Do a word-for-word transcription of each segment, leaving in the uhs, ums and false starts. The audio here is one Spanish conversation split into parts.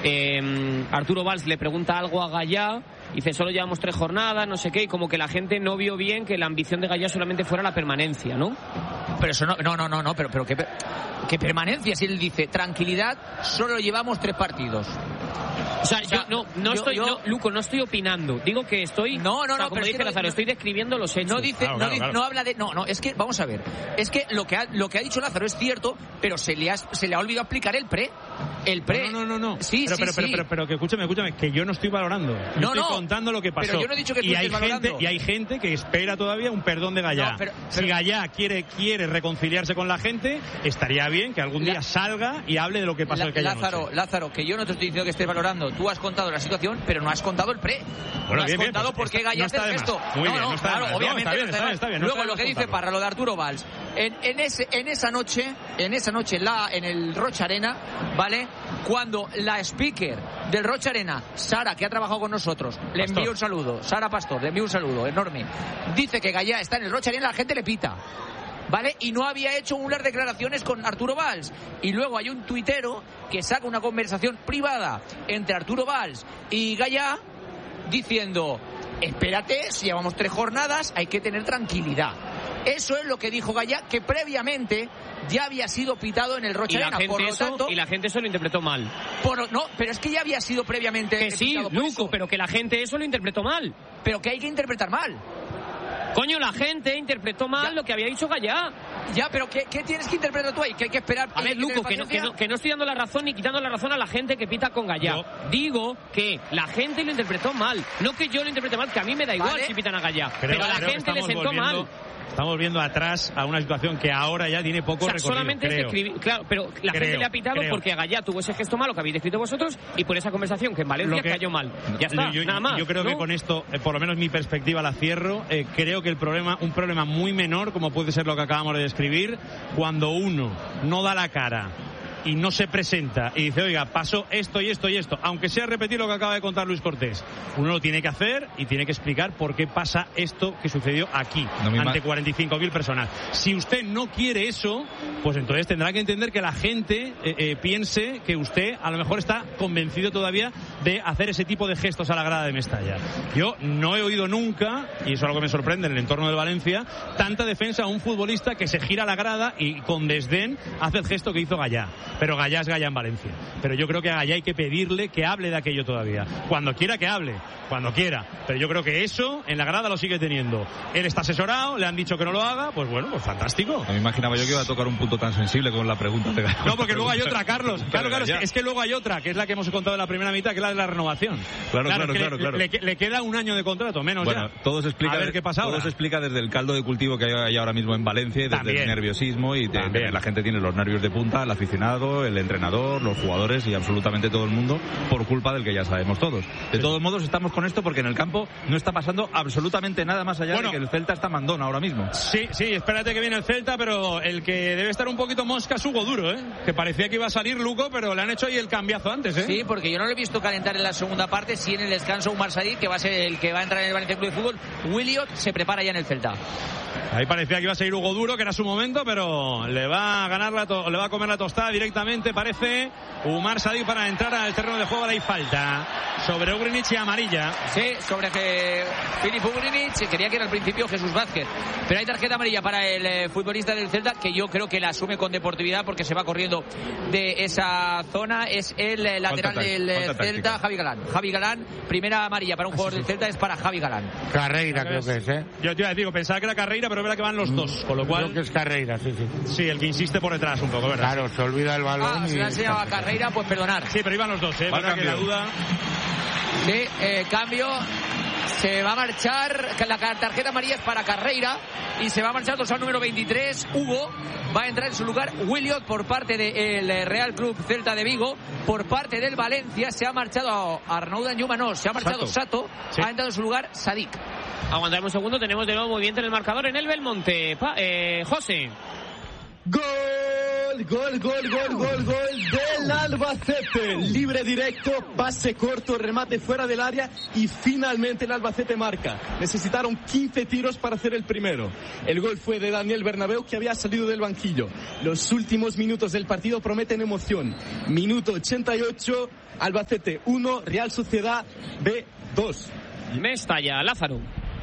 eh, Arturo Valls le pregunta algo a Gallá, dice solo llevamos tres jornadas, no sé qué, y como que la gente no vio bien que la ambición de Gallá solamente fuera la permanencia, ¿no? Pero eso no, no, no, no, no pero, pero ¿qué, qué permanencia? Si él dice tranquilidad, solo llevamos tres partidos. O sea, yo no, no yo, estoy, yo, no, Luco, no estoy opinando. Digo que estoy. No, no, o sea, no. como dice Lázaro, no, estoy describiendo los hechos. No dice, claro, no, claro, dice claro. no habla de, no, no. Es que vamos a ver. Es que lo que ha, lo que ha dicho Lázaro es cierto, pero se le ha, se le ha olvidado explicar el pre, el pre. No, no, no, no. Sí, pero, sí, pero, sí. pero, pero, pero que escúchame, escúchame, que yo no estoy valorando. Yo no, estoy no. contando lo que pasó. Pero yo no he dicho que tú y estés hay valorando. gente y hay gente que espera todavía un perdón de Gallá. No, pero, pero, si Gallá quiere quiere reconciliarse con la gente, estaría bien que algún día la, salga y hable de lo que pasó la, aquella Lázaro, noche. Lázaro, que yo no te estoy diciendo que estés valorando. Tú has contado la situación, pero no has contado el pre. Bueno, no has bien, contado bien, pues por qué está, Gallá no hace el gesto. Muy no, bien, no, no está claro, de más. obviamente no, está bien, no está bien, está bien, no Luego está lo que dice contarlo. Parra, lo de Arturo Valls. En, en, ese, en esa noche, en esa noche la, en el Rocha Arena, ¿vale? Cuando la speaker del Rocha Arena, Sara, que ha trabajado con nosotros, le Pastor. envió un saludo. Sara Pastor, le envió un saludo enorme. Dice que Gallá está en el Rocha Arena, la gente le pita. ¿Vale? Y no había hecho unas declaraciones con Arturo Valls. Y luego hay un tuitero que saca una conversación privada entre Arturo Valls y Gallá diciendo, espérate, si llevamos tres jornadas hay que tener tranquilidad. Eso es lo que dijo Gallá, que previamente ya había sido pitado en el Rocha Arena. Por lo eso, tanto, y la gente eso lo interpretó mal. por, no, pero es que ya había sido previamente que sí, pitado por Luco, eso. pero que la gente eso lo interpretó mal. Pero que hay que interpretar mal. Coño, la gente interpretó mal ya. lo que había dicho Gallá. Ya, pero ¿qué, qué tienes que interpretar tú ahí? Que hay que esperar. A ver, Luco, que no, que, no, que no estoy dando la razón ni quitando la razón a la gente que pita con Gallá. No. Digo que la gente lo interpretó mal. No que yo lo interprete mal, que a mí me da igual Vale. si pitan a Gallá. Creo, pero a la creo que gente le estamos sentó volviendo- mal. Estamos viendo atrás a una situación que ahora ya tiene poco O sea, recorrido. solamente es creo. describir, claro, pero la Creo, gente le ha pitado creo. porque a Gallá tuvo ese gesto malo que habéis descrito vosotros y por esa conversación que en Valencia Lo que- cayó mal. Ya está, yo, yo- nada más. Yo creo ¿no? que con esto, eh, por lo menos mi perspectiva la cierro. Eh, creo que el problema, un problema muy menor, como puede ser lo que acabamos de describir, cuando uno no da la cara y no se presenta y dice, oiga, pasó esto y esto y esto, aunque sea repetir lo que acaba de contar Luis Cortés, uno lo tiene que hacer y tiene que explicar por qué pasa esto que sucedió aquí, No me ante ima- cuarenta y cinco mil personas. Si usted no quiere eso, pues entonces tendrá que entender que la gente eh, eh, piense que usted a lo mejor está convencido todavía de hacer ese tipo de gestos a la grada de Mestalla. Yo no he oído nunca, y eso es algo que me sorprende en el entorno del Valencia, tanta defensa a un futbolista que se gira a la grada y con desdén hace el gesto que hizo Gallá. Pero Gallá es Gallá en Valencia. Pero yo creo que a Gallá hay que pedirle que hable de aquello todavía. Cuando quiera que hable, cuando quiera. Pero yo creo que eso en la grada lo sigue teniendo. Él está asesorado, le han dicho que no lo haga, pues bueno, pues fantástico. No me imaginaba yo que iba a tocar un punto tan sensible con la pregunta de Gallá. No, porque luego hay otra, Carlos. Claro, claro, es que, es que luego hay otra, que es la que hemos contado en la primera mitad, que es la de la renovación. Claro, claro, es que claro, le, claro. Le, le queda un año de contrato, menos Bueno, ya. todo se explica, A ver qué pasa todo ahora. se explica desde el caldo de cultivo que hay ahora mismo en Valencia, y desde También. el nerviosismo y de- También. de- la gente tiene los nervios de punta, el aficionado, el entrenador, los jugadores y absolutamente todo el mundo por culpa del que ya sabemos todos. De Sí. todos modos estamos con esto porque en el campo no está pasando absolutamente nada más allá Bueno. de que el Celta está mandón ahora mismo. Sí, sí, espérate que viene el Celta, pero el que debe estar un poquito mosca es Hugo Duro, ¿eh? Que parecía que iba a salir Luco, pero le han hecho ahí el cambiazo antes, ¿eh? Sí, porque yo no lo he visto calentar en la segunda parte, sí en el descanso Umar Sadik, que va a ser el que va a entrar en el Valencia Club de Fútbol. Williot se prepara ya en el Celta. Ahí parecía que iba a seguir Hugo Duro, que era su momento, pero le va a ganar la to- le va a comer la tostada directamente, parece Umar Sadik para entrar al terreno de juego. Ahora hay falta sobre Ugrinic y amarilla. Sí, sobre que Filip Ugrinic, quería que era al principio Jesús Vázquez, pero hay tarjeta amarilla para el eh, futbolista del Celta, que yo creo que la asume con deportividad porque se va corriendo de esa zona. Es el eh, lateral Falta del eh, falta Celta, táctica. Javi Galán. Javi Galán, primera amarilla para un jugador del Celta, es para Javi Galán. Carreira creo que es, ¿eh? Yo te iba a decir, pensaba que era Carreira, pero es verdad que van los dos, con lo cual Creo que es Carreira, sí, sí. sí, el que insiste por detrás un poco, ¿verdad? Claro, se olvida el balón Ah, y... se le ha enseñado a Carreira, pues perdonar. Sí, pero iban los dos, ¿eh? Va Verdad que la cambio. duda. Sí, eh, cambio. Se va a marchar, la tarjeta amarilla es para Carreira y se va a marchar dorsal número veintitrés, Hugo. Va a entrar en su lugar Williot por parte del Real Club Celta de Vigo. Por parte del Valencia se ha marchado Arnaud Danjuma, no, se ha marchado Sato. Sato. Sí. Ha entrado en su lugar Sadik. Aguantadme un segundo, tenemos de nuevo movimiento en el marcador en el Belmonte. Pa, eh, José. Gol, gol, gol, gol, gol, gol del Albacete. Libre directo, pase corto, remate fuera del área y finalmente el Albacete marca. Necesitaron quince tiros para hacer el primero. El gol fue de Daniel Bernabéu, que había salido del banquillo. Los últimos minutos del partido prometen emoción. Minuto ochenta y ocho, Albacete uno, Real Sociedad B dos. Mestalla, Lázaro.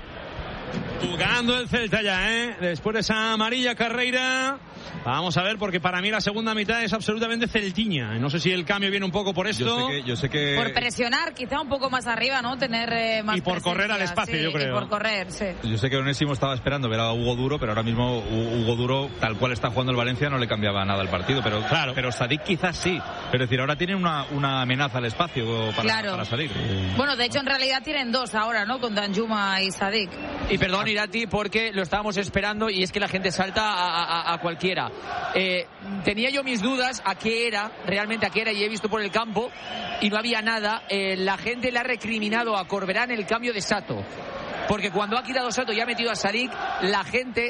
Jugando el Celta ya, ¿eh? Después de esa amarilla carrera. Vamos a ver, porque para mí la segunda mitad es absolutamente celtiña. No sé si el cambio viene un poco por esto. Yo sé que, yo sé que... Por presionar, quizá un poco más arriba, ¿no? Tener eh, más Y por presencia, correr al espacio, sí, yo creo. Y por correr, sí. Yo sé que Onésimo estaba esperando ver a Hugo Duro, pero ahora mismo Hugo Duro, tal cual está jugando el Valencia, no le cambiaba nada al partido. Pero claro, pero Sadik quizás sí. Pero es decir, ahora tiene una, una amenaza al espacio para, claro. para salir. Bueno, de hecho, en realidad tienen dos ahora, ¿no? Con Danjuma y Sadik. Y perdón, Irati, porque lo estábamos esperando y es que la gente salta a, a, a cualquiera. Eh, tenía yo mis dudas a qué era, realmente a qué era, y he visto por el campo y no había nada. Eh, la gente le ha recriminado a Corberán el cambio de Sato, porque cuando ha quitado Sato y ha metido a Sadik, la gente,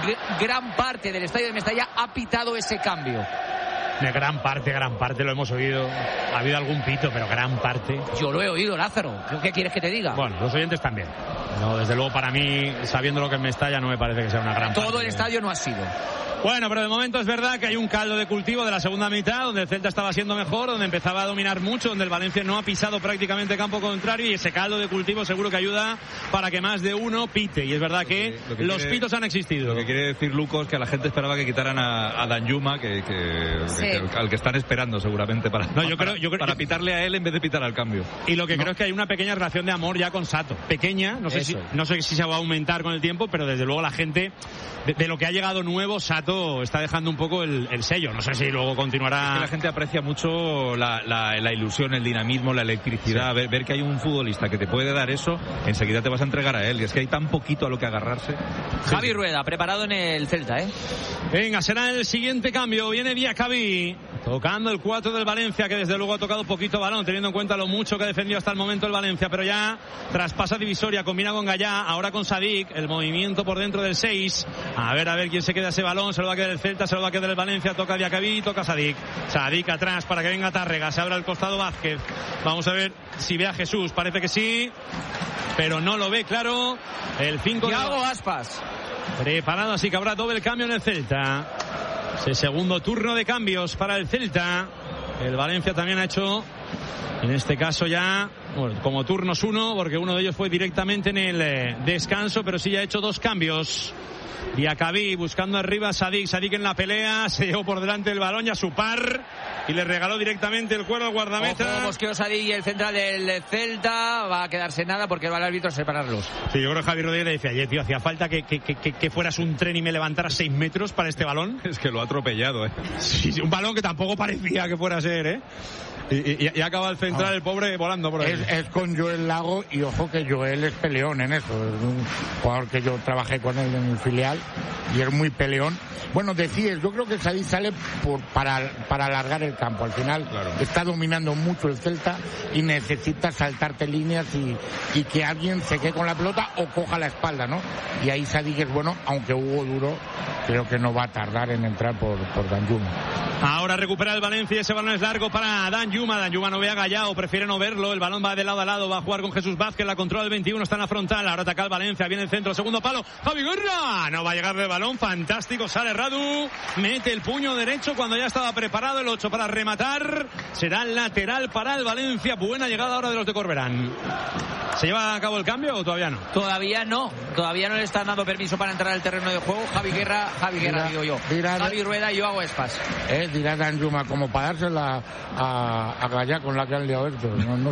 gran parte del estadio de Mestalla ha pitado ese cambio. De gran parte, gran parte lo hemos oído. Ha habido algún pito, pero gran parte. Yo lo he oído, Lázaro. ¿Qué quieres que te diga? Bueno, los oyentes también. No, desde luego para mí, sabiendo lo que me Mestalla, no me parece que sea una gran Todo parte. el estadio no ha sido. Bueno, pero de momento es verdad que hay un caldo de cultivo de la segunda mitad, donde el Celta estaba siendo mejor, donde empezaba a dominar mucho, donde el Valencia no ha pisado prácticamente campo contrario, y ese caldo de cultivo seguro que ayuda para que más de uno pite. Y es verdad que, lo que, lo que los quiere, pitos han existido. Lo que quiere decir Lucas que a la gente esperaba que quitaran a, a Danjuma, que, que, sí. que, que al que están esperando seguramente para, no, yo para, creo, yo creo, para pitarle a él en vez de pitar al cambio. Y lo que ¿no? creo es que hay una pequeña relación de amor ya con Sato. Pequeña, no sé, si, no sé si se va a aumentar con el tiempo, pero desde luego la gente, de, de lo que ha llegado nuevo, Sato está dejando un poco el, el sello. No sé si luego continuará. Es que la gente aprecia mucho la, la, la ilusión, el dinamismo, la electricidad. Sí. Ver, ver que hay un futbolista que te puede dar eso, enseguida te vas a entregar a él. Y es que hay tan poquito a lo que agarrarse. Javi sí. Rueda, preparado en el Celta, ¿eh? Venga, será el siguiente cambio. Viene Diacabí, tocando el cuatro del Valencia, que desde luego ha tocado poquito balón, teniendo en cuenta lo mucho que ha defendido hasta el momento el Valencia. Pero ya traspasa divisoria, combina con Gallá, ahora con Sadik, el movimiento por dentro del seis. A ver, a ver quién se queda ese balón. Se lo va a quedar el Celta, se lo va a quedar el Valencia. Toca Diacabí, toca Sadik. Sadik atrás para que venga Tárrega. Se abre al costado Vázquez. Vamos a ver si ve a Jesús. Parece que sí, pero no lo ve claro. El cinco Thiago Aspas. Preparado, así que habrá doble cambio en el Celta. Ese segundo turno de cambios para el Celta. El Valencia también ha hecho, en este caso ya, bueno, como turnos uno, porque uno de ellos fue directamente en el eh, descanso, pero sí ya ha hecho dos cambios. Diacabí buscando arriba a Sadik. Sadik en la pelea, se llevó por delante el balón y a su par y le regaló directamente el cuero al guardameta. Ojo, Mosqueo Sadik y el central del Celta. Va a quedarse nada porque va el árbitro a separarlos. Sí, yo creo que Javi Rodríguez le decía, oye, tío, hacía falta que, que, que, que fueras un tren y me levantaras seis metros para este balón. Es que lo ha atropellado, ¿eh? Sí, un balón que tampoco parecía que fuera a ser, ¿eh? Y, y, y acaba el central, ah, el pobre, volando por ahí. Es, es con Joel Lago, y ojo que Joel es peleón en eso. Es un jugador que yo trabajé con él en el filial y es muy peleón. Bueno, decías, yo creo que Sadik sale por, para, para alargar el campo. Al final claro. está dominando mucho el Celta y necesita saltarte líneas y, y que alguien se quede con la pelota o coja la espalda, ¿no? Y ahí Sadik es bueno, aunque Hugo Duro creo que no va a tardar en entrar por, por Danjuma. Ahora recupera el Valencia y ese balón es largo para Danjuma. Danjuma no ve a Gallá, prefiere no verlo. El balón va de lado a lado, va a jugar con Jesús Vázquez, la controla el veintiuno, está en la frontal. Ahora ataca el Valencia, viene el centro, segundo palo. Javi Guerra, no va a llegar el balón, fantástico, sale Radu, mete el puño derecho cuando ya estaba preparado el ocho para rematar. Será lateral para el Valencia. Buena llegada ahora de los de Corberán. ¿Se lleva a cabo el cambio o todavía no? Todavía no, todavía no le están dando permiso para entrar al terreno de juego. Javi Guerra, Javi Guerra digo yo. Dirá, Javi Rueda y yo hago Espas. Eh, dirá Danjuma como para dársela a, a Gallá con la que han liado esto. No, no,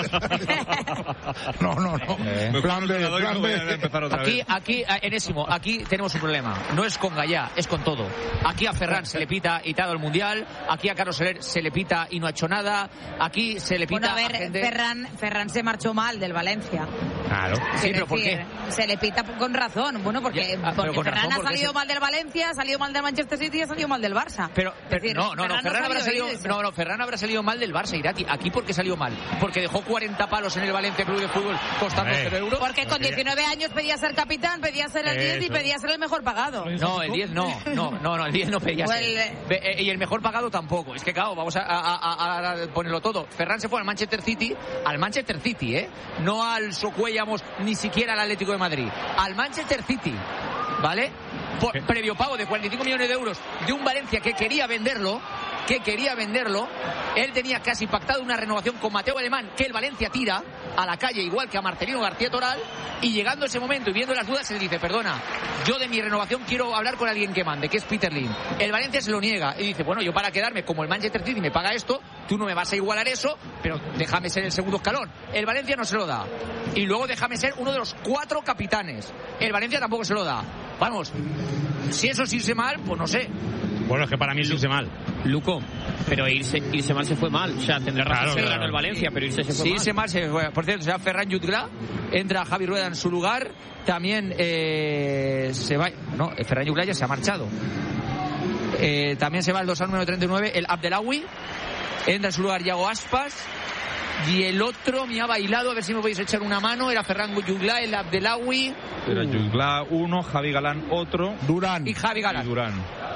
no, no. no. Eh. Plan B, plan B. Aquí, aquí, enésimo, aquí tenemos un problema. No es con Gallá, es con todo. Aquí a Ferran se le pita y todo el mundial. Aquí a Carlos Soler se le pita y no ha hecho nada. Aquí se le pita. Bueno, a ver, a gente... Ferran, Ferran se marchó mal del Valencia. Claro. Sí, pero ¿por qué? Se le pita con razón. Bueno, porque, ya, porque Ferran ha salido se... mal del Valencia, ha salido mal del Manchester City y ha salido mal del Barça. Pero, pero decir, no, no, no, Ferran, no, habrá salido, no, no, Ferran habrá salido mal del Barça, Irati. ¿Aquí por qué salió mal? Porque dejó cuarenta palos en el Valencia Club de Fútbol costando cero euros. Porque con diecinueve años pedía ser capitán, pedía ser el diez y pedía ser el mejor pagado. No, el diez no, no, no, no, el diez no pedía ser. El... Y el mejor pagado tampoco. Es que claro, vamos a, a, a, a ponerlo todo. Ferran se fue al Manchester City, al Manchester City, ¿eh? No al Socuellamos, ni siquiera al Atlético de Madrid. Al Manchester City, ¿vale? Por previo pago de cuarenta y cinco millones de euros de un Valencia que quería venderlo, que quería venderlo. Él tenía casi pactado una renovación con Mateo Alemán, que el Valencia tira a la calle, igual que a Marcelino García Toral, y llegando ese momento y viendo las dudas, se le dice, perdona, yo de mi renovación quiero hablar con alguien que mande, que es Peter Lim. El Valencia se lo niega y dice, bueno, yo para quedarme como el Manchester City me paga esto, tú no me vas a igualar eso, pero déjame ser el segundo escalón. El Valencia no se lo da. Y luego déjame ser uno de los cuatro capitanes. El Valencia tampoco se lo da. Vamos, si eso sí irse mal, pues no sé. Bueno, es que para mí es irse mal. Luco, pero irse, irse mal se fue mal. O sea, tendrá razón Claro, Serrano claro. el Valencia, pero irse se fue Sí, mal. irse mal se fue. Por cierto, se va Ferran Jutgla, entra Javi Rueda en su lugar. También eh, se va... No, Ferran Jutgla ya se ha marchado. Eh, también se va el dorsal número treinta y nueve, el Abdelawi. Entra en su lugar Yago Aspas. Y el otro me ha bailado, a ver si me podéis echar una mano. Era Ferran Jutgla, el Abdelawi. Era Jutgla uno, Javi Galán otro. Durán. Y Javi Galán. Y Durán.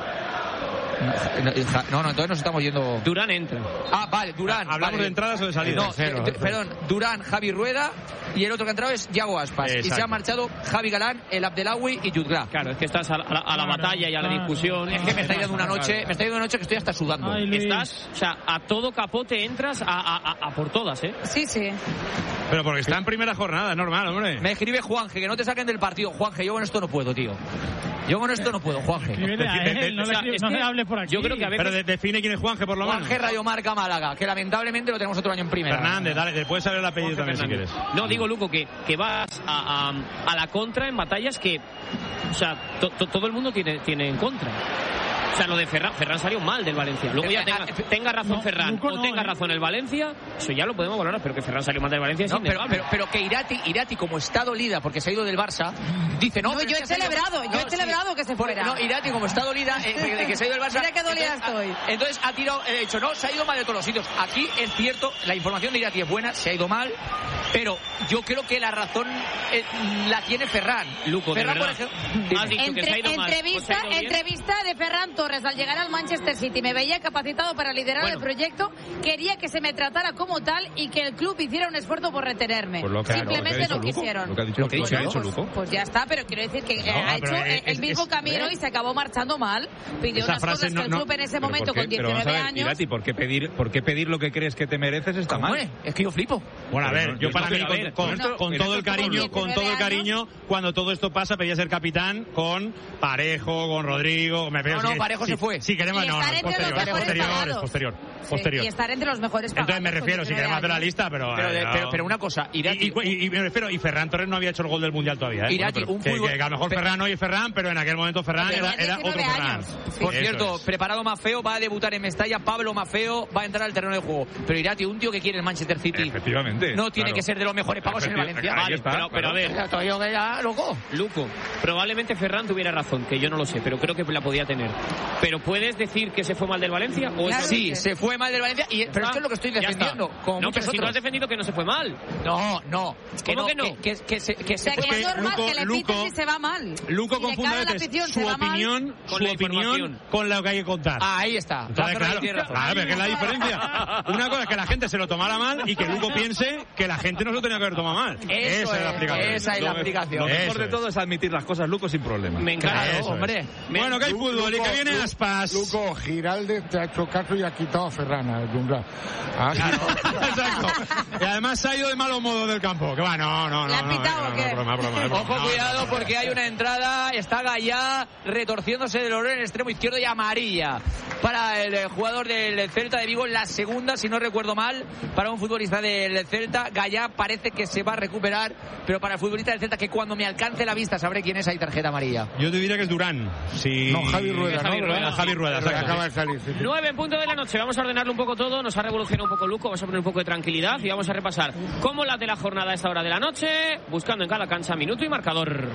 No, no, entonces nos estamos yendo. Durán entra. Ah, vale, Durán. ¿Hablamos vale. de entradas o de salidas? No, Cero, eh, cero. perdón, Durán, Javi Rueda y el otro que ha entrado es Yago Aspas. Exacto. Y se han marchado Javi Galán, el Abdelawi y Jutgla. Claro, es que estás a la, a la- a la batalla y a la discusión. Es que me está yendo una noche, me está yendo una noche que estoy hasta sudando. Ay, Luis. Estás, o sea, a todo capote entras a, a, a- a por todas, ¿eh? Sí, sí. Pero porque está en primera jornada, es normal, hombre. Me escribe Juanje, que no te saquen del partido. Juanje, yo con esto no puedo, tío. Yo con esto no puedo, Juanje. Escríbele a De- de- él, no o le, sea, escri- es no que le hables por aquí. yo creo que a veces- Pero de- define quién es Juanje, por lo menos. Juanje Radiomarca Málaga, que lamentablemente lo tenemos otro año en primera. Fernández, dale, te puedes saber el apellido Jorge también si Fernández. quieres. No, digo, Luco, que, que vas a, a, a la contra en batallas que, o sea, to- to- todo el mundo tiene, tiene en contra. O sea, lo de Ferran, Ferran salió mal del Valencia. Luego ya tenga, tenga razón No, Ferran Luco o no, tenga ¿eh? razón el Valencia, eso ya lo podemos valorar, pero que Ferran salió mal del Valencia es No, pero, innegable. pero, pero que Irati, Irati, como está dolida porque se ha ido del Barça, dice no. No, pero yo es he que se ha ido- celebrado, yo he sí. celebrado que se Por- fuera. No, Irati, como está dolida eh, de que se ha ido del Barça. Mira qué dolida entonces, estoy. ha- Entonces ha tirado, he dicho, no, se ha ido mal de todos los sitios. Aquí es cierto, la información de Irati es buena, se ha ido mal, pero yo creo que la razón eh, la tiene Ferran. Luco, de Ferran, por verdad. ejemplo. Has dicho que se ha Entre- ido mal, entrevista, pues se ha ido bien. entrevista de Ferran Torres al llegar al Manchester City. Me veía capacitado para liderar Bueno. el proyecto. Quería que se me tratara como tal y que el club hiciera un esfuerzo por retenerme. Pues lo que- Simplemente lo que ha dicho no Luco, quisieron. lo que ha dicho- Lo que ha lo que ha dicho dicho pues, Luco. pues ya está, pero quiero decir que eh, No, ha pero hecho es- el es- mismo es- camino y se acabó marchando mal. Pidió Esa unas frase cosas no- que el no- club en ese Pero momento ¿por qué? con Pero vamos a diecinueve ver, años. Irati, ¿por qué pedir, por qué pedir lo que crees que te mereces está mal? Hombre, es que yo flipo. Bueno, a Pero ver, no- yo no, para pero mí, a con, ver, con- con esto- con con todo el esto cariño, estamos con todo el diecinueve cariño, cuando todo esto pasa, pedía ser capitán con Parejo, con Rodrigo. Me No, no, Parejo sí, se fue. Sí, queremos, Y no, no, estar es entre los posterior, es mejores posterior, es pagados. posterior, Sí, posterior. y estar entre los mejores pagados. Entonces me con refiero, si diecinueve queremos hacer la años. lista, pero... Pero, de- eh, pero, no. pero una cosa, Irati. Y, y- y me refiero, y Ferran Torres no había hecho el gol del Mundial todavía, ¿eh? Irati, Bueno, un pero que, fútbol- que a lo mejor Pe- Ferran hoy es Ferran, pero en aquel momento Ferran Tenía era, era otro diecinueve Ferran. años. Sí. Por Eso cierto, es. preparado Mafeo, va a debutar en Mestalla. Pablo Mafeo va a entrar al terreno de juego. Pero Irati, un tío que quiere el Manchester City, Efectivamente. no tiene claro. que ser de los mejores pagos en el Efecti- Valencia. ahí Vale, está, pero, pero a ver, Ya estoy yo que ya, loco. Luco, probablemente Ferran tuviera razón, que yo no lo sé, pero creo que la podía tener. Pero ¿puedes decir que se fue mal del Valencia? ¿O Claro. es- Sí, se fue mal del Valencia. Y, pero Ah, esto es lo que estoy ya está. defendiendo. Como No, muchos pero si tú otros. has defendido que no se fue mal. No, no. Que ¿Cómo no, que no? Que, que, que se, que O se sea, que fue- es normal Luco- que le Luco- piten si se va mal. Luco Si le confunde cae a a la veces afición, su se va mal. opinión, Con su la opinión información. con lo que hay que contar. Ah, ahí está. Entonces, Rafa claro, Reyes tiene razón. claro, pero ¿qué es la diferencia? Una cosa es que la gente se lo tomara mal y que Luco piense que la gente no se lo tenía que haber tomado mal. Eso Esa es la es, explicación. esa es la Lo me- explicación. Lo mejor Eso de es. todo es admitir las cosas, Luco, sin problema. Me encanta. Claro, Eso es. hombre. Me- Bueno, que hay Lu- fútbol y Luco, que viene Lu- Aspas. Luco, Giralde te ha hecho caso y ha quitado a Ferran, a Jungla. Ah, Exacto. Y además se ha ido de malos modos del campo. Que va, no, no, no. ¿Le han no, pitado no, o no, qué? no, broma, broma, broma. Ojo, No, cuidado, no, no, porque no. hay una entrada. Está Gallá retorciéndose del olor en el extremo izquierdo y amarilla para el eh, jugador del Celta de Vigo. La segunda, si no recuerdo mal, para un futbolista del Celta. Gallá parece que se va a recuperar, pero para el futbolista del Celta, que cuando me alcance la vista sabré quién es, hay tarjeta amarilla. Yo te diría que es Durán. Si... No, Javi Rueda, Javi ¿no? Rueda. ¿verdad? Javi Rueda, Que exacto. acaba de salir. sí, sí. Nueve en punto de la noche. Vamos a ordenarlo un poco todo. Nos ha revolucionado un poco Luco. Vamos a poner un poco de tranquilidad y vamos a repasar cómo late la jornada a esta hora de la noche, buscando en cada cancha minuto y marcador.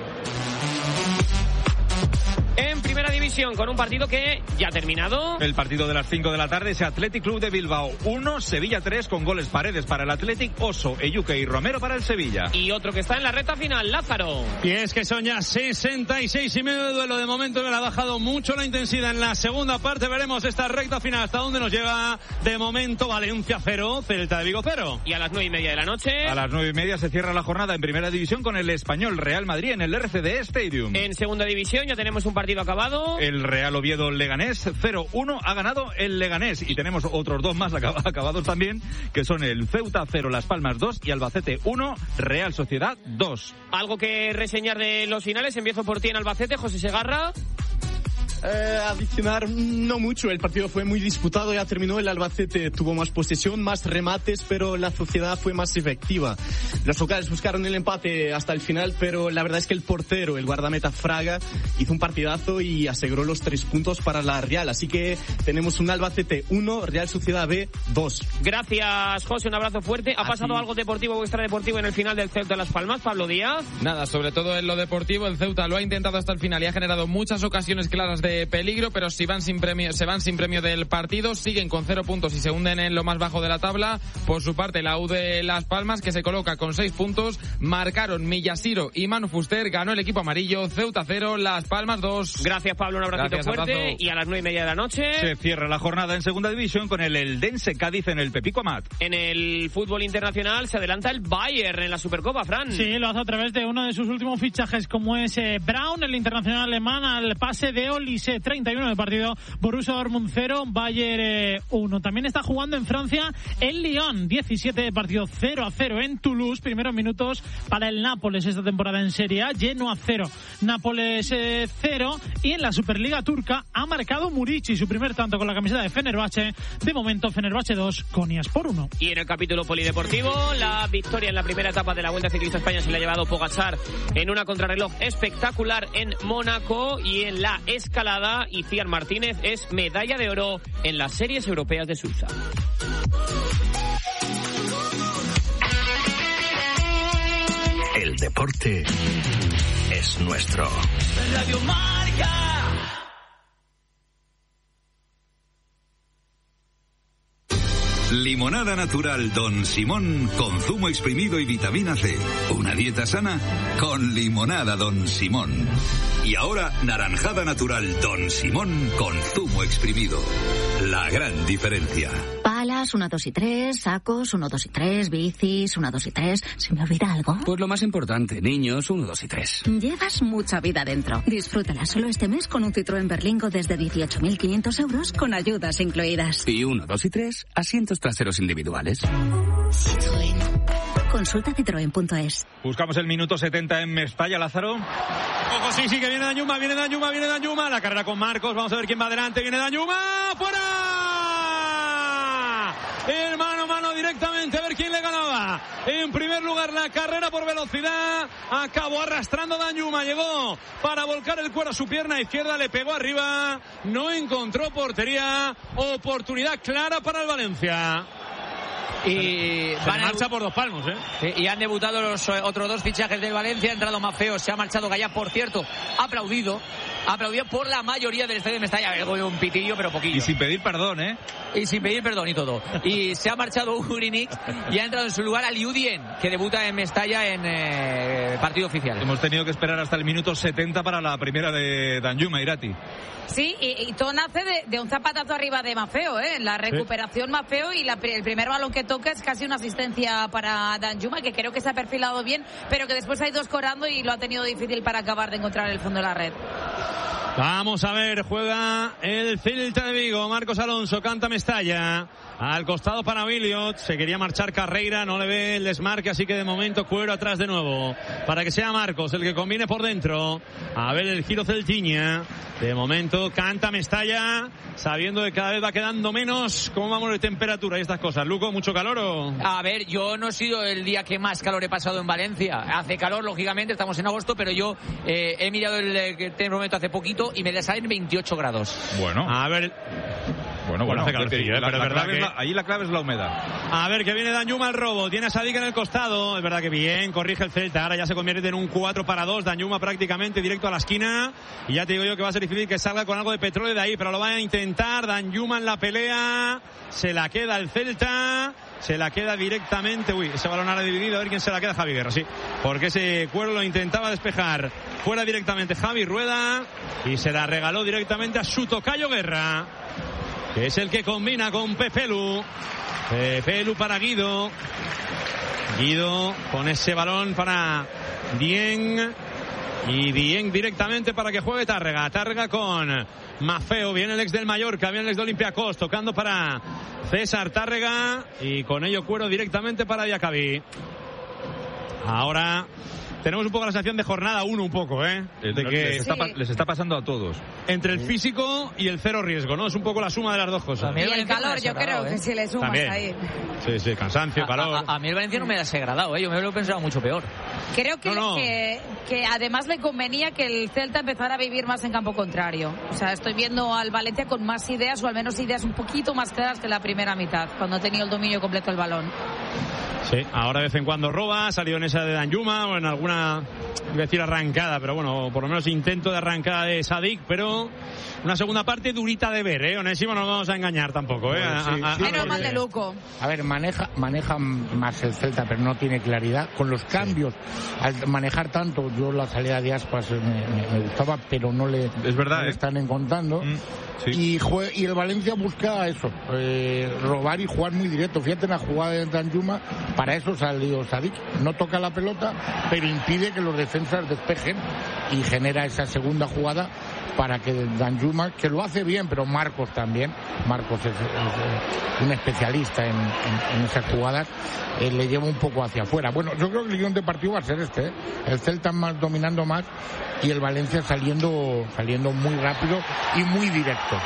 En primera división, con un partido que ya ha terminado. El partido de las cinco de la tarde es Athletic Club de Bilbao uno, Sevilla tres, con goles Paredes para el Athletic, Oso, Eyuke y Romero para el Sevilla. Y otro que está en la recta final, Lázaro. Y es que son ya sesenta y seis y medio de duelo. De momento me ha bajado mucho la intensidad en la segunda parte. Veremos esta recta final hasta dónde nos lleva. De momento Valencia cero, Celta de Vigo cero. Y a las nueve y media de la noche. A las nueve y media se cierra la jornada en primera división con el Español Real Madrid en el R C D Stadium. En segunda división ya tenemos un partido acabado. acabado. El Real Oviedo Leganés cero uno ha ganado el Leganés. Y tenemos otros dos más acabados también, que son el Ceuta cero, Las Palmas dos y Albacete uno, Real Sociedad dos. Algo que reseñar de los finales. Empiezo por ti en Albacete, José Segarra. Eh, adicionar no mucho, el partido fue muy disputado, ya terminó, el Albacete tuvo más posesión, más remates, pero la Sociedad fue más efectiva. Los locales buscaron el empate hasta el final, pero la verdad es que el portero, el guardameta Fraga, hizo un partidazo y aseguró los tres puntos para la Real, así que tenemos un Albacete uno, Real Sociedad B dos. Gracias, José, un abrazo fuerte. ¿Ha pasado algo deportivo o extradeportivo en el final del Ceuta de Las Palmas, Pablo Díaz? Nada, sobre todo en lo deportivo, el Ceuta lo ha intentado hasta el final y ha generado muchas ocasiones claras de peligro, pero si van sin premio, se van sin premio del partido, siguen con cero puntos y se hunden en lo más bajo de la tabla. Por su parte, la U de Las Palmas, que se coloca con seis puntos, marcaron Millasiro y Manu Fuster, ganó el equipo amarillo, Ceuta cero, Las Palmas dos. Gracias, Pablo, un abracito Gracias, fuerte. abrazo. Y a las nueve y media de la noche se cierra la jornada en segunda división con el Eldense Cádiz en el Pepico Amat. En el fútbol internacional se adelanta el Bayern en la Supercopa, Fran. Sí, lo hace a través de uno de sus últimos fichajes, como es eh, Braun, el internacional alemán, al pase de Olise. treinta y uno de partido, Borussia Dortmund cero, Bayern uno. También está jugando en Francia el Lyon, diecisiete de partido, cero a cero en Toulouse. Primeros minutos para el Nápoles esta temporada en Serie A, Genoa cero, Nápoles eh, cero. Y en la Superliga turca ha marcado Murici su primer tanto con la camiseta de Fenerbahce. De momento Fenerbahce dos, Konyaspor uno. Y en el capítulo polideportivo, la victoria en la primera etapa de la Vuelta Ciclista España se la ha llevado Pogačar en una contrarreloj espectacular en Mónaco. Y en la escalada, Iciar Martínez es medalla de oro en las series europeas de Suiza. El deporte es nuestro. Radio Marca. Limonada natural Don Simón con zumo exprimido y vitamina C. Una dieta sana con limonada Don Simón. Y ahora naranjada natural Don Simón con zumo exprimido. La gran diferencia. Palas, uno, dos y tres, sacos, uno, dos y tres, bicis, uno, dos y tres. ¿Se me olvida algo? Pues lo más importante, niños, uno, dos y tres. Llevas mucha vida dentro. Disfrútala solo este mes con un Citroën Berlingo desde dieciocho mil quinientos euros con ayudas incluidas. Y uno, dos y tres, asientos traseros individuales. Citroën. Consulta citroen punto es. Buscamos el minuto setenta en Mestalla, Lázaro. Ojo, sí, sí, que viene Dañuma, viene Dañuma, viene Dañuma. La carrera con Marcos, vamos a ver quién va adelante. Viene Dañuma, ¡fuera! El mano a mano directamente, a ver quién le ganaba. En primer lugar, la carrera por velocidad. Acabó arrastrando Dañuma, llegó para volcar el cuero a su pierna izquierda, le pegó arriba. No encontró portería. Oportunidad clara para el Valencia. Y van a marcha por dos palmos, ¿eh? Y han debutado los otros dos fichajes del Valencia. Ha entrado Mafeo, se ha marchado Gallá, por cierto, aplaudido. Aplaudido por la mayoría del estadio de Mestalla. Algo un pitillo, pero poquillo. Y sin pedir perdón, ¿eh? Y sin pedir perdón y todo. Y se ha marchado Urinik y ha entrado en su lugar Aliudien, que debuta en Mestalla en eh, partido oficial. Hemos tenido que esperar hasta el minuto setenta para la primera de Dañuma, Irati. Sí, y, y todo nace de, de un zapatazo arriba de Mafeo, ¿eh? La recuperación sí. Mafeo y la, el primer balón que toca es casi una asistencia para Dañuma, que creo que se ha perfilado bien, pero que después ha ido escorando y lo ha tenido difícil para acabar de encontrar el fondo de la red. Vamos a ver, juega el Celta de Vigo, Marcos Alonso, canta Mestalla, al costado para Billiot, se quería marchar Carreira, no le ve el desmarque, así que de momento Cuero atrás de nuevo, para que sea Marcos el que combine por dentro, a ver el giro Celtiña, de momento canta Mestalla, sabiendo que cada vez va quedando menos. ¿Cómo vamos de temperatura y estas cosas? Luco, ¿mucho calor o...? A ver, yo no he sido el día que más calor he pasado en Valencia. Hace calor, lógicamente, estamos en agosto, pero yo eh, he mirado el, el termómetro hace poquito y me salen veintiocho grados. Bueno. A ver... Bueno, bueno, hace calorcillo, ¿eh? la, Pero la es verdad que... que... ahí la clave es la humedad. A ver, que viene Dañuma al robo, tiene a Sadik en el costado, es verdad que bien, corrige el Celta, ahora ya se convierte en un cuatro para dos, Dañuma prácticamente directo a la esquina, y ya te digo yo que va a ser difícil que salga con algo de petróleo de ahí, pero lo va a intentar, Dañuma en la pelea, se la queda el Celta, se la queda directamente, uy, ese balón ahora dividido, a ver quién se la queda, Javi Guerra, sí, porque ese Cuero lo intentaba despejar, fuera directamente Javi Rueda, y se la regaló directamente a su tocayo Guerra, que es el que combina con Pepelu. Pepelu para Guido. Guido con ese balón para Dien. Y bien directamente para que juegue Tárrega. Tárrega con Maffeo. Viene el ex del Mallorca, viene el ex de Olympiacos. Tocando para César Tárrega. Y con ello Cuero directamente para Diacabí. Ahora tenemos un poco la sensación de jornada uno un poco, ¿eh? De que les, está, sí. les está pasando a todos. Entre el físico y el cero riesgo, ¿no? Es un poco la suma de las dos cosas. Y el calor, yo creo, ¿eh? Que si le sumas También. ahí. Sí, sí, cansancio, a, calor. A, a mí el Valencia no me ha desagradado, ¿eh? Yo me lo he pensado mucho peor. Creo que, No, no. que, que además le convenía que el Celta empezara a vivir más en campo contrario. O sea, estoy viendo al Valencia con más ideas, o al menos ideas un poquito más claras que la primera mitad, cuando tenía el dominio completo del balón. Sí, ahora de vez en cuando roba, salió en esa de Danjuma o en alguna, voy a decir arrancada, pero bueno, por lo menos intento de arrancada de Sadik, pero una segunda parte durita de ver, ¿eh? Onésimo, no nos vamos a engañar tampoco, ¿eh? Pues sí, A- a- sí, Menos porque- mal de Luco. A ver, maneja, maneja más el Celta, pero no tiene claridad. Con los cambios, al manejar tanto, yo la salida de Aspas me, me- me gustaba, pero no le, Es verdad, no le ¿eh? están encontrando. Mm, sí. Y, jue- y el Valencia busca eso, eh, robar y jugar muy directo. Fíjate en la jugada de Danjuma, para eso salió Sadik. No toca la pelota, pero impide que los defensas despejen y genera esa segunda jugada para que Danjuma, que lo hace bien, pero Marcos también, Marcos es, es, eh, un especialista en, en- en esas jugadas, eh, le lleva un poco hacia afuera. Bueno, yo creo que el guión de partido va a ser este, ¿eh? El Celta más dominando más y el Valencia saliendo, saliendo muy rápido y muy directo.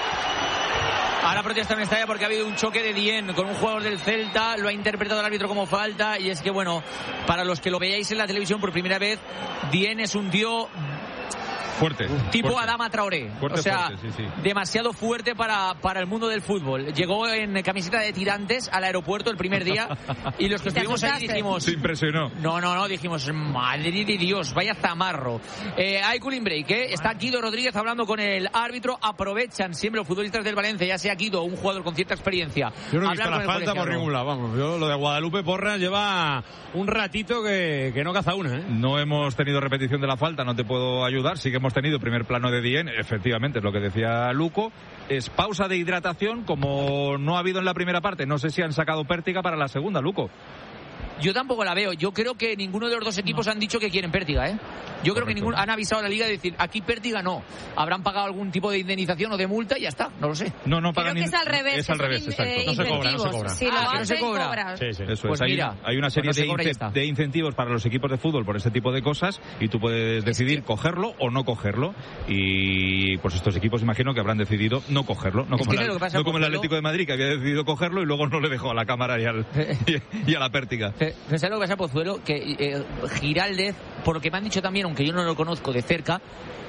Ahora protesta Mestalla porque ha habido un choque de Dien con un jugador del Celta, lo ha interpretado el árbitro como falta, y es que, bueno, para los que lo veáis en la televisión por primera vez, Dien es un tío Fuerte. tipo fuerte. Adama Traoré, Fuerte, o sea, fuerte, sí, sí. demasiado fuerte para, para el mundo del fútbol. Llegó en camiseta de tirantes al aeropuerto el primer día y los que ¿Y te estuvimos ahí asustaste? dijimos... Se impresionó. No, no, no, dijimos, madre de Dios, vaya zamarro. Eh, hay cooling break, ¿eh? Está Guido Rodríguez hablando con el árbitro. Aprovechan siempre los futbolistas del Valencia, ya sea Guido, un jugador con cierta experiencia. Yo no he hablar visto la con el falta por colegiado. ningún lado, vamos. Yo lo de Guadalupe Porras lleva un ratito que, que no caza una, ¿eh? No hemos tenido repetición de la falta, no te puedo ayudar. Sí que hemos tenido primer plano de Dien, efectivamente, es lo que decía Luco. Es pausa de hidratación, como no ha habido en la primera parte. No sé si han sacado Pértiga para la segunda, Luco. Yo tampoco la veo. Yo creo que ninguno de los dos equipos han dicho que quieren Pértiga, ¿eh? Yo creo que ninguno han avisado a la liga de decir, aquí Pértiga no. Habrán pagado algún tipo de indemnización o de multa y ya está, no lo sé. No, no Creo pagan que es al revés. Es al que son revés, in- exacto. eh, No se cobra, no se incentivos. cobra. Si lo Ah, que no se hacen, cobra. cobras. Sí, sí. Eso Pues es, hay, mira, hay una serie pues no se de, cobra y ya ince- está. de incentivos para los equipos de fútbol por este tipo de cosas y tú puedes decidir cogerlo o no cogerlo, y pues estos equipos imagino que habrán decidido no cogerlo, no Es como, que el, ¿sabes lo que pasa, no como el Pozuelo? Atlético de Madrid, que había decidido cogerlo y luego no le dejó a la cámara y, al, y, y a la Pértiga. Pe- pero ¿sabes lo que pasa, Pozuelo? Que eh, Giraldez, por lo que me han dicho también, aunque yo no lo conozco de cerca,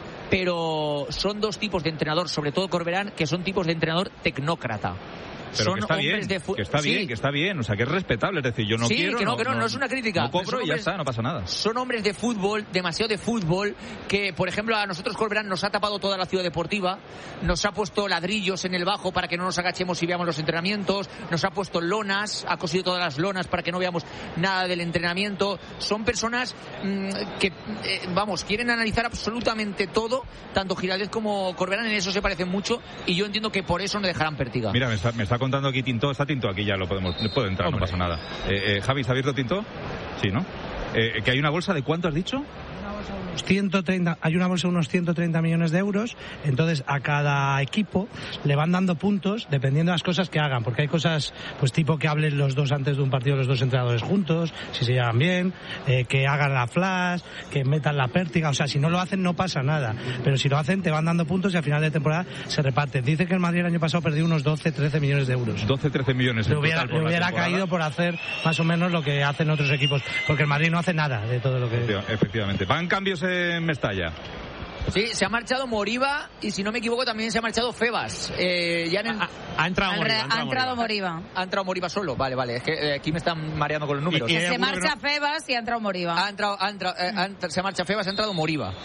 pero son dos tipos de entrenador, sobre todo Corberán, que son tipos de entrenador tecnócrata. Pero son que está bien, hombres de fu- que está Sí. bien, que está bien, o sea, que es respetable, es decir, yo no Sí, quiero, que no, que no, no es una crítica, no pero cobro son y ya hombres- está, no pasa nada. Son hombres de fútbol, demasiado de fútbol, que, por ejemplo, a nosotros Corberán nos ha tapado toda la ciudad deportiva, nos ha puesto ladrillos en el bajo para que no nos agachemos y veamos los entrenamientos, nos ha puesto lonas, ha cosido todas las lonas para que no veamos nada del entrenamiento. Son personas mmm, que, eh, vamos, quieren analizar absolutamente todo, tanto Giraldez como Corberán, en eso se parecen mucho, y yo entiendo que por eso no dejarán Pértiga. Mira, me está, me está contando aquí Tinto, está Tinto aquí, ya lo podemos, puede entrar, Hombre. no pasa nada. Eh, eh, Javi, ¿está abierto Tinto? Sí, ¿no? Eh, que hay una bolsa de ¿cuánto has dicho? ciento treinta, hay una bolsa de unos ciento treinta millones de euros, entonces a cada equipo le van dando puntos dependiendo de las cosas que hagan, porque hay cosas, pues tipo que hablen los dos antes de un partido los dos entrenadores juntos, si se llevan bien, eh, que hagan la flash, que metan la pértiga, o sea, si no lo hacen no pasa nada, pero si lo hacen te van dando puntos y al final de temporada se reparten. Dice que el Madrid el año pasado perdió unos doce, trece millones de euros. doce, trece millones en Le hubiera, total por le la hubiera temporada. caído por hacer más o menos lo que hacen otros equipos, porque el Madrid no hace nada de todo lo que... Efectiva- Efectivamente. Van cambios en Mestalla. Sí, se ha marchado Moriba y, si no me equivoco, también se ha marchado Febas. Eh, ya en- Ha, ha entrado Al Moriba, re- ha entrado ha entrado Moriba. Moriba. ¿Ha entrado Moriba solo? Vale, vale. Es que eh, aquí me están mareando con los números. Y- y- Que se alguno que marcha no- Febas y ha entrado Moriba. Ha entrado, ha entrado, eh, ha entrado- se marcha Febas, ha entrado Moriba.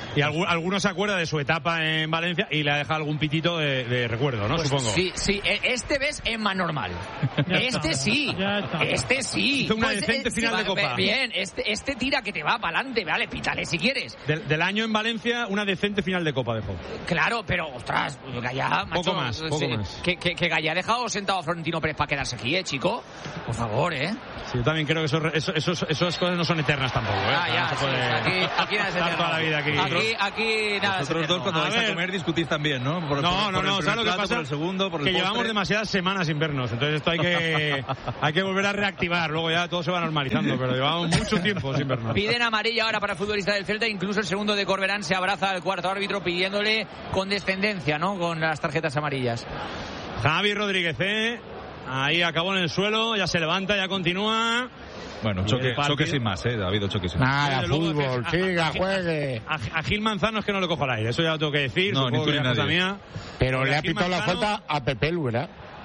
Y algún, alguno se acuerda de su etapa en Valencia y le ha dejado algún pitito de, de recuerdo, ¿no? Pues Supongo. Sí, sí. Este ves es más normal. Este sí. Este sí. Hizo una Pues, decente eh, final sí, de Copa. Bien, este, este tira que te va para adelante. Vale, pítale si quieres. Del, del año en Valencia, una decente final de Copa dejó. Claro, pero, ostras, Gallá, macho, Poco más, poco sí, más. Que, que, que Gallá ha dejado sentado a Florentino Pérez para quedarse aquí, ¿eh, chico? Por favor, ¿eh? Sí, yo también creo que eso, eso, esos, esas cosas no son eternas tampoco, ¿eh? Ah, ya, no se sí, puede aquí, aquí nada es estar eterno. toda la vida aquí. Aquí, aquí nada es Vosotros dos eterno. cuando A vais a ver. comer discutís también, ¿no? Por, No, por, no, por no, el ¿sabes primer lo que plato, pasa? por el segundo, por el que postre. llevamos demasiadas semanas sin vernos, entonces esto hay que hay que volver a reactivar, luego ya todo se va normalizando, pero llevamos mucho tiempo sin vernos. Piden amarilla ahora para el futbolista del Celta, incluso el segundo de Corberán se abraza al cuarto árbitro pidiéndole condescendencia, ¿no? Con las tarjetas amarillas. Javi Rodríguez, ¿eh? Ahí acabó en el suelo, ya se levanta, ya continúa. Bueno, choque, choque sin más, ¿eh? Ha habido choque sin más. Nada, Luego, fútbol, a- siga, a- juegue. A, a Gil Manzano es que no le cojo al aire, eso ya lo tengo que decir. No, supongo ni tú que ni ya es cosa nadie. mía. Pero Porque le ha a Gil pitado la Manzano- falta a Pepelu, ¿verdad?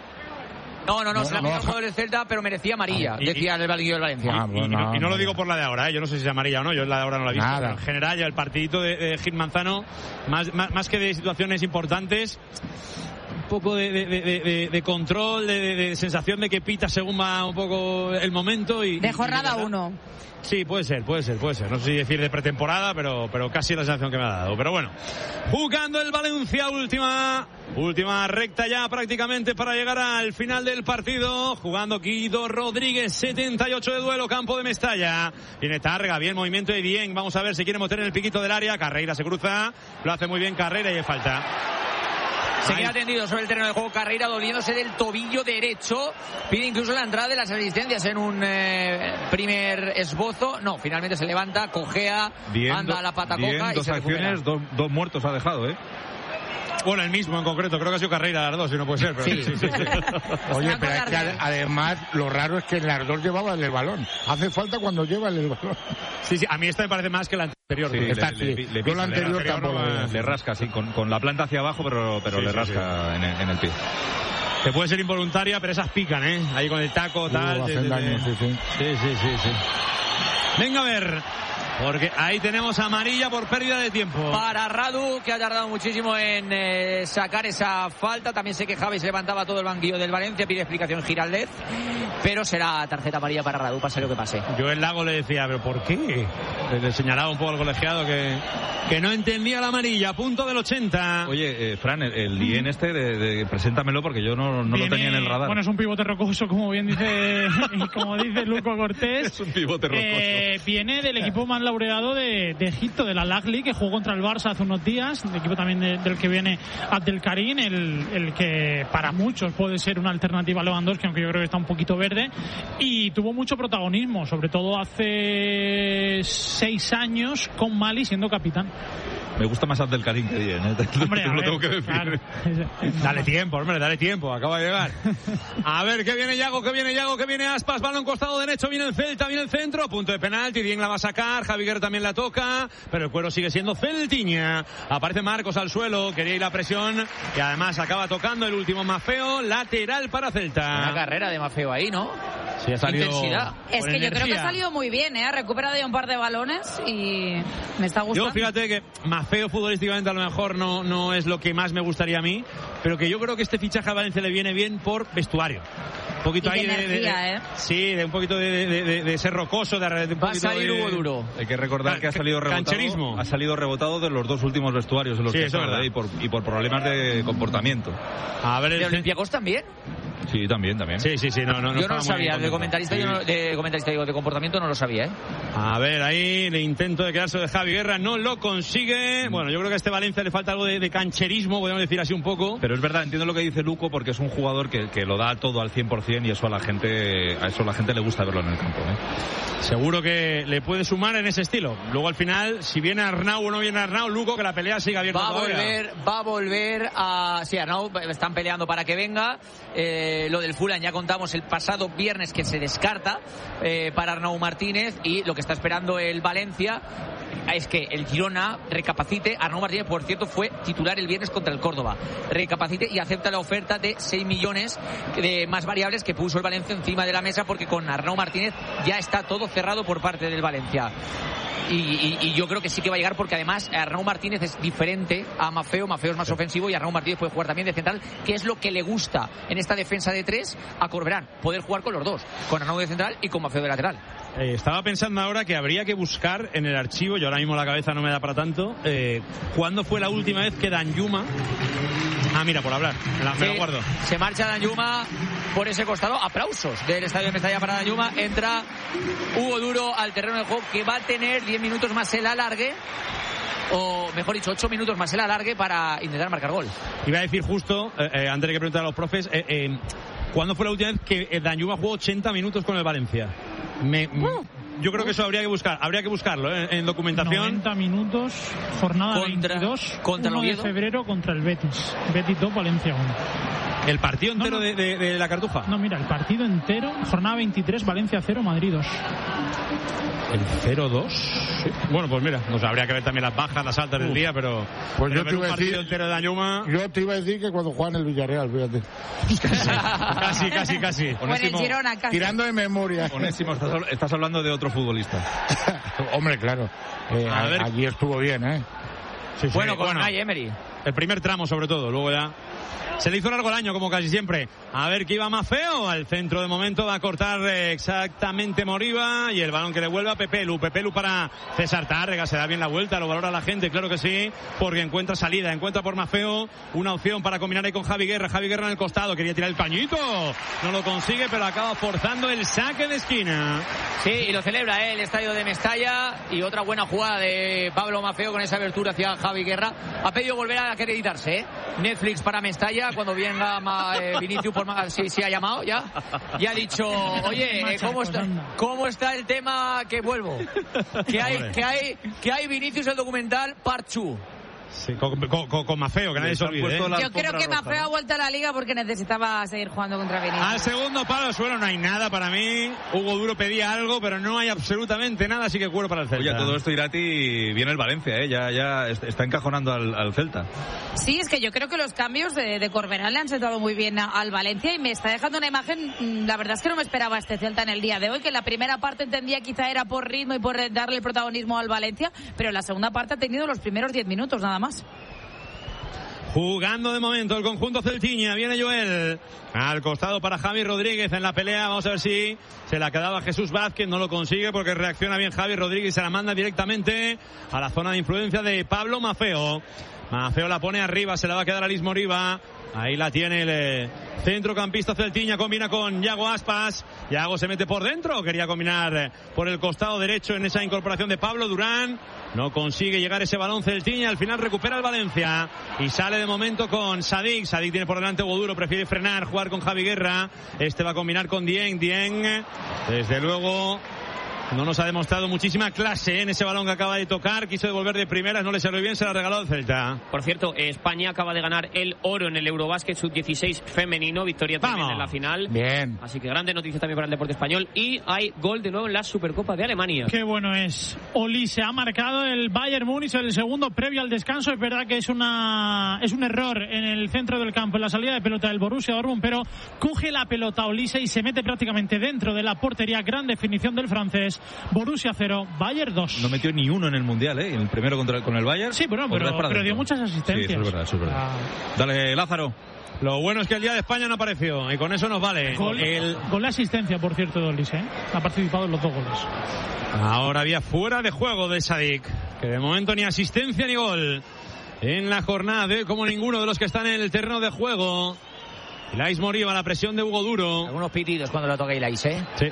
No, no, no, No, se la no, pitó el no. jugador del Celta, pero merecía amarilla, Y- y- decía el banquillo del Valencia. Ah, Y, y no, y no lo digo por la de ahora, ¿eh? Yo no sé si es amarilla o no, yo la de ahora no la he visto. Nada. Pero en general, ya el partidito de, de Gil Manzano, más, más, más que de situaciones importantes, un poco de, de, de, de- de control, de, de- de sensación de que pita según va un poco el momento. Y, De y- jornada y- uno. Sí, puede ser, puede ser, puede ser. No sé si decir de pretemporada, pero, pero casi la sensación que me ha dado. Pero bueno, jugando el Valencia, última, última recta ya prácticamente para llegar al final del partido. Jugando Guido Rodríguez, setenta y ocho de duelo, campo de Mestalla. Viene Targa, bien movimiento de bien. Vamos a ver si quiere meter en el piquito del área. Carreira se cruza, lo hace muy bien Carreira y hay falta. Se Ahí. queda tendido sobre el terreno del juego Carreira, doliéndose del tobillo derecho. Pide incluso la entrada de las asistencias en un eh, primer esbozo. No, finalmente se levanta, cojea, Bien, anda do- a la pata bien, coja y dos se recupera. acciones, dos, dos muertos ha dejado, ¿eh? Bueno, el mismo en concreto, creo que ha sido Carreira las dos, si no puede ser. Pero Sí. sí, sí, sí. Oye, pero es acordar que de- ade- además lo raro es que en las dos llevaban el balón. Hace falta cuando lleva el balón. Sí, sí, a mí esta me parece más que la anterior. Sí, Esta le- sí. le- le Yo pisa, la le anterior rasca, tampoco. no, la- Le rasca, sí, con, con la planta hacia abajo, pero, pero Sí, le sí, rasca En, el, en el pie. Que puede ser involuntaria, pero esas pican, ¿eh? Ahí con el taco, tal. Uh, de- hacen de- daño, de- sí, sí. Sí, sí, sí, sí. Venga a ver. Porque ahí tenemos amarilla por pérdida de tiempo. Para Radu, que ha tardado muchísimo en eh, sacar esa falta. También se quejaba y se levantaba todo el banquillo del Valencia. Pide explicación Giraldez. Pero será tarjeta amarilla para Radu, pase lo que pase. Yo el Lago le decía, ¿pero por qué? Le señalaba un poco al colegiado que, que no entendía la amarilla. Punto del ochenta. Oye, eh, Fran, el, el Dien este, de, de- preséntamelo porque yo no, no lo Viene- tenía en el radar. Bueno, es un pivote rocoso, como bien dice, como dice Luco Cortés. Es un pivote rocoso. Eh, viene del equipo más laureado de, de Egipto, de la Lagli, que jugó contra el Barça hace unos días, el equipo también de- del que viene Abdelkarim, el, el que para muchos puede ser una alternativa a Lewandowski, aunque yo creo que está un poquito verde, y tuvo mucho protagonismo, sobre todo hace seis años con Mali siendo capitán. Me gusta más Abdelkarim que Dien, ¿eh? Hombre, Te a lo ver, tengo que decir. claro. Dale tiempo, hombre, dale tiempo, acaba de llegar. A ver, que viene Yago, que viene Yago, que viene Aspas, balón costado derecho, viene el Celta, viene el centro, punto de penalti, Dien la va a sacar, Javi Guerra también la toca, pero el cuero sigue siendo Celtiña. Aparece Marcos al suelo, quería ir la presión y además acaba tocando el último Mafeo, lateral para Celta. Una carrera de Mafeo ahí, ¿no? Sí, ha salido Intensidad. Es con que yo creo que energía. ha salido muy bien, ¿eh? Ha recuperado ya un par de balones y me está gustando. Yo fíjate que Mafeo futbolísticamente a lo mejor no, no es lo que más me gustaría a mí, pero que yo creo que este fichaje a Valencia le viene bien por vestuario. Un poquito Y ahí de de, de- de- energía, ¿eh? Sí, de un poquito de, de- de- de ser rocoso, de, de un Va a poquito salir de- Hugo Duro. Hay que recordar que ha salido rebotado, Cancherismo. ha salido rebotado de los dos últimos vestuarios en los Sí, que eso es estaba, verdad. ¿eh? y, por, y por problemas de comportamiento. A ver, ¿De el... Olympiacos también? Sí, también, también. Sí, sí, sí, no, no, no Yo no estaba lo muy sabía, de contento. comentarista, yo no- de comentarista digo, de comportamiento no lo sabía, ¿eh? A ver, ahí el intento de quedarse de Javi Guerra no lo consigue. Bueno, yo creo que a este Valencia le falta algo de, de cancherismo, podemos decir así un poco. Pero es verdad, entiendo lo que dice Luco porque es un jugador que, que lo da todo al cien por ciento y eso a la gente a eso a la gente le gusta verlo en el campo, ¿eh? Seguro que le puede sumar en ese estilo. Luego al final, si viene Arnau o no viene Arnau, Luco, que la pelea siga abierta Va a todavía. volver, va a volver a... Sí, Arnau, están peleando para que venga. Eh, lo del Fulham ya contamos el pasado viernes que se descarta eh, para Arnau Martínez, y lo que está esperando el Valencia es que el Girona recapacite. Arnau Martínez, por cierto, fue titular el viernes contra el Córdoba. Recapacite y acepta la oferta de seis millones de más variables que puso el Valencia encima de la mesa, porque con Arnau Martínez ya está todo cerrado por parte del Valencia. y, y, y yo creo que sí que va a llegar porque además Arnau Martínez es diferente a Mafeo. Mafeo es más ofensivo y Arnau Martínez puede jugar también de central, que es lo que le gusta en esta defensa de tres a Corberán, poder jugar con los dos, con Arnau de central y con Mafeo de lateral. Eh, estaba pensando ahora que habría que buscar en el archivo, yo ahora mismo la cabeza no me da para tanto, eh, ¿cuándo fue la última vez que Danjuma... Ah, mira, por hablar, me la, me sí, lo guardo. Se marcha Danjuma por ese costado, aplausos del estadio de Mestalla para Danjuma, entra Hugo Duro al terreno de juego, que va a tener diez minutos más el alargue, o mejor dicho, ocho minutos más el alargue para intentar marcar gol. Iba a decir justo, eh, eh, antes de que preguntar a los profes, eh, eh, ¿cuándo fue la última vez que Danjuma jugó ochenta minutos con el Valencia? Me, uh, yo creo que eso habría que buscar, habría que buscarlo ¿eh? en documentación. noventa minutos, jornada contra, veintidós, contra uno de febrero contra el Betis. Betis dos, Valencia uno. ¿El partido entero no, no. De, de, de la Cartuja? No, mira, el partido entero, jornada veintitrés, Valencia cero, Madrid dos. ¿El cero dos? Sí. Bueno, pues mira, nos habría que ver también las bajas, las altas del día, pero... Pues yo te iba a decir... Entero de Danjuma... Yo te iba a decir que cuando juegan el Villarreal, fíjate. casi, casi, casi. Bueno, el Girona, casi. Tirando de memoria. Onésimo, estás, estás hablando de otro futbolista. Hombre, claro. Eh, a ver. Allí estuvo bien, ¿eh? Sí, sí. Bueno, con Unai Emery. El primer tramo, sobre todo, luego ya... Se le hizo largo el año, como casi siempre. A ver que iba Mafeo. Al centro de momento va a cortar exactamente Moriba. Y el balón que devuelve a Pepelu. Pepelu para César Tárrega. Se da bien la vuelta. Lo valora la gente, claro que sí. Porque encuentra salida. Encuentra por Mafeo una opción para combinar ahí con Javi Guerra. Javi Guerra en el costado. Quería tirar el cañito. No lo consigue, pero acaba forzando el saque de esquina. Sí, y lo celebra ¿eh? el estadio de Mestalla. Y otra buena jugada de Pablo Mafeo con esa abertura hacia Javi Guerra. Ha pedido volver a acreditarse. ¿eh? Netflix para Mestalla. Cuando venga eh, Vinicius por sí, sí ha llamado ya y ha dicho, oye, eh, ¿cómo está cómo está el tema que vuelvo? Que hay que hay que hay Vinicius el documental Parchu. Sí, con, con, con, con Mafeo, que nadie se olvide. ¿eh? Yo creo que Mafeo ha vuelto a la liga porque necesitaba seguir jugando contra Vinicius. Al segundo palo suelo no hay nada para mí. Hugo Duro pedía algo, pero no hay absolutamente nada, así que cuero para el Celta. Oye, todo esto, Irati, viene el Valencia, ¿eh? ya, ya está encajonando al, al Celta. Sí, es que yo creo que los cambios de, de Corberán le han sentado muy bien a, al Valencia y me está dejando una imagen, la verdad es que no me esperaba este Celta en el día de hoy, que la primera parte entendía quizá era por ritmo y por darle el protagonismo al Valencia, pero la segunda parte ha tenido los primeros diez minutos nada más. Jugando de momento el conjunto celtiña. Viene Joel al costado para Javi Rodríguez en la pelea. Vamos a ver si se la quedaba Jesús Vázquez. No lo consigue porque reacciona bien Javi Rodríguez y se la manda directamente a la zona de influencia de Pablo Mafeo. Mafeo la pone arriba, se la va a quedar a Liz Moriba. Ahí la tiene el eh, centrocampista celtiña, combina con Yago Aspas. Yago se mete por dentro, quería combinar eh, por el costado derecho en esa incorporación de Pablo Durán. No consigue llegar ese balón celtiña, al final recupera el Valencia y sale de momento con Sadik. Sadik tiene por delante Hugo Duro, prefiere frenar, jugar con Javi Guerra. Este va a combinar con Dieng. Dieng, desde luego... No nos ha demostrado muchísima clase en ese balón que acaba de tocar. Quiso devolver de primeras, no le salió bien, se la regaló el Celta. Por cierto, España acaba de ganar el oro en el Eurobásquet sub dieciséis femenino. Victoria también Vamos. en la final. Bien. Así que grande noticia también para el deporte español. Y hay gol de nuevo en la Supercopa de Alemania. Qué bueno es. Oli se ha marcado el Bayern Múnich el segundo previo al descanso. Es verdad que es una es un error en el centro del campo, en la salida de pelota del Borussia Dortmund, pero coge la pelota Olise y se mete prácticamente dentro de la portería. Gran definición del francés. Borussia cero, Bayern dos. No metió ni uno en el Mundial, ¿eh? En el primero contra el, con el Bayern. Sí, bueno, pero, pero dio muchas asistencias. Sí, eso es verdad, eso es verdad. Ah. Dale, Lázaro. Lo bueno es que el día de España no apareció y con eso nos vale. Gol, el... gol de asistencia, por cierto, de Olise, ¿eh? Ha participado en los dos goles. Ahora había fuera de juego de Sadik, que de momento ni asistencia ni gol en la jornada de como ninguno de los que están en el terreno de juego. Ilais Moriba, la presión de Hugo Duro. Algunos pitidos cuando lo toca Ilais, ¿eh? Sí.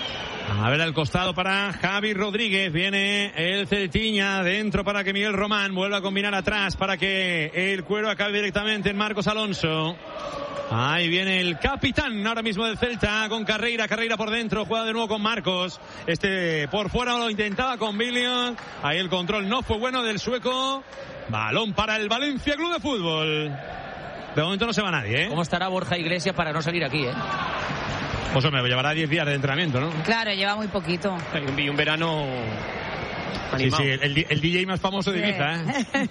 A ver al costado para Javi Rodríguez. Viene el Celtiña dentro para que Miguel Román vuelva a combinar atrás para que el cuero acabe directamente en Marcos Alonso. Ahí viene el capitán ahora mismo del Celta con Carreira. Carreira por dentro, juega de nuevo con Marcos. Este por fuera lo intentaba con Billion. Ahí el control no fue bueno del sueco. Balón para el Valencia Club de Fútbol. De momento no se va nadie, ¿eh? ¿Cómo estará Borja Iglesias para no salir aquí, eh? Pues me llevará diez días de entrenamiento, ¿no? Claro, lleva muy poquito. Y un verano animado. Sí, sí, el, el D J más famoso de Ibiza, ¿eh?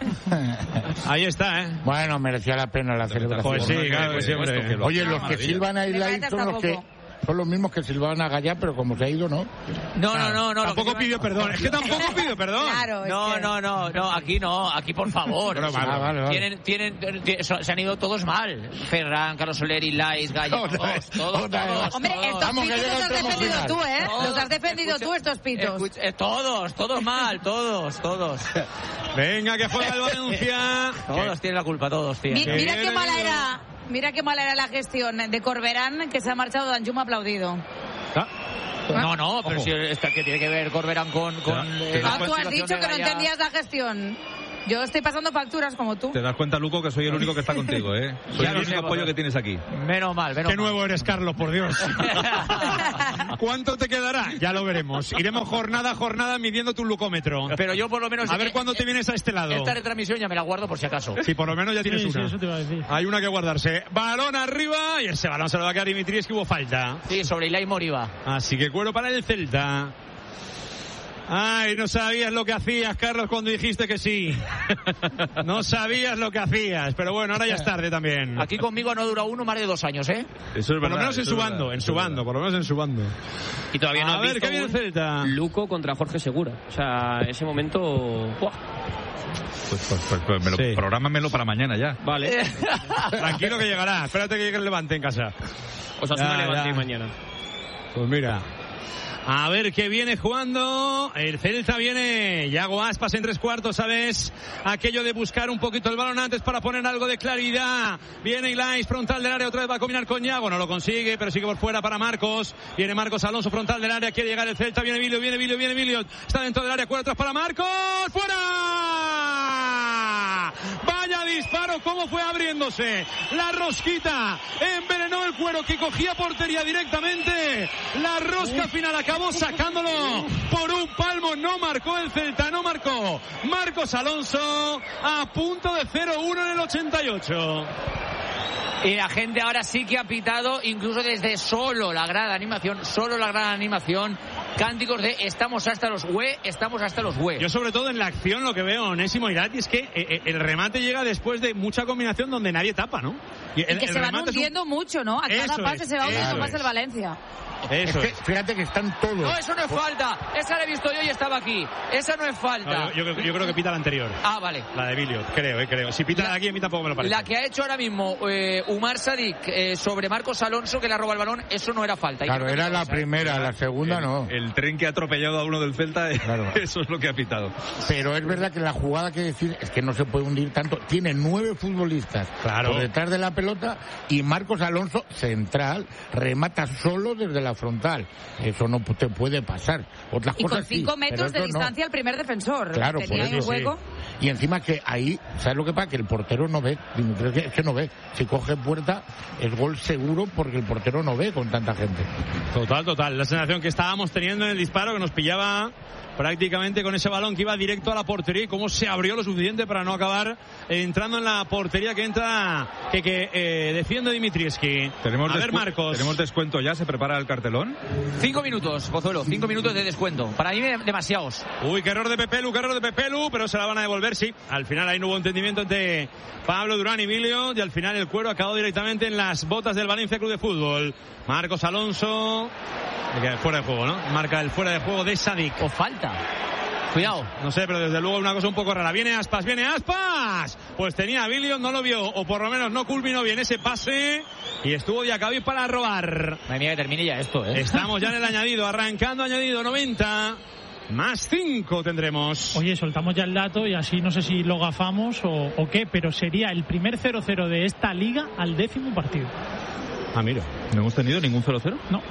Ahí está, ¿eh? Bueno, merecía la pena la celebración. Pues sí, claro que sí, hombre. Oye, los que silban ahí live son los que son los mismos que silbaban a Gallá, pero como se ha ido, ¿no? No, no, no, no. Tampoco pidió perdón. Es que tampoco pidió perdón. Claro, No, es que... no, no, no, aquí no, aquí por favor. Pero vale, vale, vale. Tienen, tienen, tienen- se han ido todos mal. Ferran, Carlos Soler, Lais, Gallo, Otra todos, vez, todos, otra vez. todos. Hombre, todos. estos Vamos, que pitos llega los el has tramo defendido final. tú, ¿eh? Todos. Los has defendido Escucha- tú, estos pitos. escucha- eh, todos, todos mal, todos, todos. Venga, que juega el Valencia. Todos tienen la culpa, todos, tío. Mi- Que mira viene qué mala Emilio. era, mira qué mala era la gestión de Corberán, que se ha marchado Danjuma aplaudido. Ah, No, no, pero Ojo. si esta que tiene que ver Corberán con... con Te eh, das Ah, la tú has situación dicho de que no Gallá. entendías la gestión. Yo estoy pasando facturas como tú. Te das cuenta, Luco, que soy el único que está contigo, ¿eh? Soy Ya el lo único sé, apoyo vosotros. que tienes aquí. Menos mal, menos Qué mal. nuevo eres, Carlos, por Dios. ¿Cuánto te quedará? Ya lo veremos. Iremos jornada a jornada midiendo tu lucómetro. Pero yo por lo menos... A ver cuándo te vienes a este lado. Esta retransmisión ya me la guardo por si acaso. Sí, por lo menos ya tienes Sí, sí, una. eso te iba a decir. Hay una que guardarse. Balón arriba y ese balón se lo va a quedar Dimitris, que hubo falta. Sí, sobre Ilai Moriba. Así que cuero para el Celta. Ay, no sabías lo que hacías, Carlos, cuando dijiste que sí. No sabías lo que hacías, pero bueno, ahora ya es tarde también. Aquí conmigo no dura uno más de dos años, ¿eh? Eso es Por lo menos en eso su es bando, verdad, en eso su es bando, verdad. por lo menos en su bando. Y todavía no A has ver, visto ¿qué viene el un Celta? Luco contra Jorge Segura. O sea, ese momento... ¡buah! Pues, pues, pues, pues me lo, Sí. prográmamelo para mañana ya. Vale. Tranquilo que llegará. Espérate que llegue el Levante en casa. Os asuma Ya, Levante ya. mañana. Pues mira. A ver qué viene jugando. El Celta viene. Yago Aspas en tres cuartos, ¿sabes? Aquello de buscar un poquito el balón antes para poner algo de claridad. Viene Ilais, frontal del área, otra vez va a combinar con Yago. No lo consigue, pero sigue por fuera para Marcos. Viene Marcos Alonso, frontal del área. Quiere llegar el Celta. Viene Emilio, viene Emilio, viene Emilio. Está dentro del área, cuatro atrás para Marcos. ¡Fuera! Vaya disparo, cómo fue abriéndose. La rosquita envenenó el cuero que cogía portería directamente. La rosca final acabó sacándolo por un palmo. No marcó el Celta, no marcó Marcos Alonso, a punto de cero uno en el ochenta y ocho. Y la gente ahora sí que ha pitado, incluso desde solo la gran animación, solo la gran animación, cánticos de estamos hasta los hue, estamos hasta los hue. Yo sobre todo en la acción lo que veo, Onésimo Irati, es que eh, eh, el remate llega después de mucha combinación donde nadie tapa, ¿no? Y el- que el se van remate es un- hundiendo mucho, ¿no? A cada Eso pase es, se va hundiendo eso más es. el Valencia. Eso es es. que fíjate que están todos. No, eso no es falta. Esa la he visto yo y estaba aquí. Esa no es falta. No, yo, yo creo- yo creo que pita la anterior. Ah, vale. La de Emilio, creo, eh, creo. Si pita la de aquí, a mí tampoco me lo parece. La que ha hecho ahora mismo eh, Umar Sadik eh, sobre Marcos Alonso, que le roba el balón, eso no era falta. Claro, era la primera, la segunda el, no. El tren que ha atropellado a uno del Celta, eso es lo que ha pitado. Pero es verdad que la jugada que decir es que no se puede hundir tanto. Tiene nueve futbolistas Claro. por detrás de la pelota y Marcos Alonso, central, remata solo desde la frontal. Eso no te puede pasar. Otras Y cosas con cinco sí, metros pero de eso no. distancia al primer defensor. Claro, por Tenía ahí eso un hueco. Y encima que ahí, ¿sabes lo que pasa? Que el portero no ve. Digo, creo que, es que no ve. Si coge puerta, es gol seguro porque el portero no ve con tanta gente. Total, total. La sensación que estábamos teniendo en el disparo, que nos pillaba prácticamente con ese balón que iba directo a la portería y cómo se abrió lo suficiente para no acabar entrando en la portería que entra, que, que eh, defiende Dimitrievski. Tenemos A ver, descu- Marcos. Tenemos descuento ya, se prepara el cartelón. Cinco minutos, Pozuelo, cinco minutos de descuento. Para mí demasiados. Uy, qué error de Pepelu, qué error de Pepelu, pero se la van a devolver, sí. Al final ahí no hubo entendimiento entre Pablo Durán y Emilio, y al final el cuero acabó directamente en las botas del Valencia Club de Fútbol. Marcos Alonso, fuera de juego, ¿no? Marca el fuera de juego de Sadik. O falta. Cuidado. No sé, pero desde luego una cosa un poco rara. Viene Aspas, viene Aspas. Pues tenía a Emilio, no lo vio, o por lo menos no culminó bien ese pase, y estuvo Diacabí para robar. Madre mía, que termine ya esto, ¿eh? Estamos ya en el añadido, arrancando añadido noventa. Más cinco tendremos. Oye, soltamos ya el dato y así no sé si lo gafamos o, o qué, pero sería el primer cero cero de esta liga al décimo partido. Ah, mira. ¿No hemos tenido ningún cero cero? No.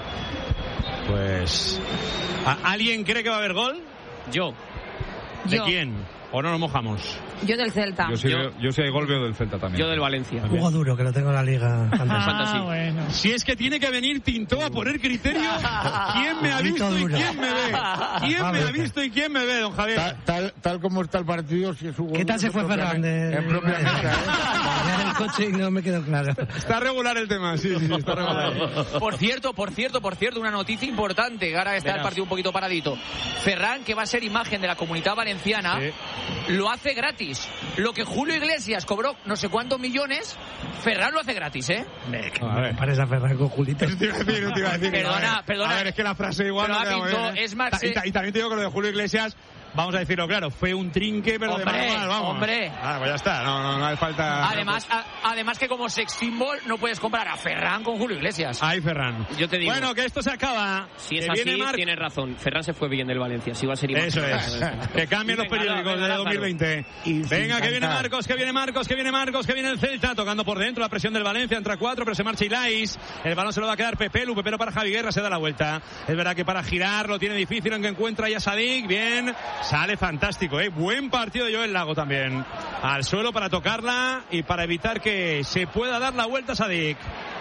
Pues... ¿a- ¿Alguien cree que va a haber gol? Yo. ¿De Yo. quién? ¿O no nos mojamos? Yo del Celta. Yo, sí, Yo- veo- yo sí hay gol veo del Celta también. Yo del Valencia. Juego duro, que lo tengo en la liga. Ah, sí. bueno. Si es que tiene que venir Tintó a poner criterio. ¿Quién me ha Poquito visto y duro. quién me ve? ¿Quién me ha visto y quién me ve, don Javier? Tal, tal, tal como está el partido, si es un ¿Qué tal se fue Ferran? De... En propia mesa, ¿eh? Venía en el coche y no me quedó claro. Está regular el tema, sí, sí, está regular. Por cierto, por cierto, por cierto, una noticia importante, que ahora está el Verás. partido un poquito paradito. Ferran, que va a ser imagen de la Comunidad Valenciana, Sí. lo hace gratis. Lo que Julio Iglesias cobró no sé cuántos millones, Ferran lo hace gratis, ¿eh? Me, me parece a Ferran con Julito. Te iba a decir, te iba a decir. Perdona, a ver, perdona. A ver, es que la frase igual pero no queda Pinto, muy bien, ¿eh? es más, y, y también te digo que lo de Julio Iglesias, vamos a decirlo claro, fue un trinque, pero hombre, de mal, vamos. Hombre. Ah, pues ya está, no, no, no hace falta. Además, a, además que como sex symbol no puedes comparar a Ferran con Julio Iglesias. Ay, Ferran. Yo te digo. Bueno, que esto se acaba. Si es que así, viene Mar... tienes razón. Ferran se fue bien del Valencia. Si va a ser igual. Eso es. Que cambien los periódicos de dos mil veinte. Venga, que viene Marcos, que viene Marcos, que viene Marcos, que viene el Celta, tocando por dentro la presión del Valencia, entra cuatro, pero se marcha Ilais. El balón se lo va a quedar Pepelu, Pepelu para Javi Guerra, se da la vuelta. Es verdad que para girar lo tiene difícil, aunque encuentra ya Sadik. Bien, sale fantástico, ¿eh? Buen partido de Joel Lago también. Al suelo para tocarla y para evitar que se pueda dar la vuelta a Sadik.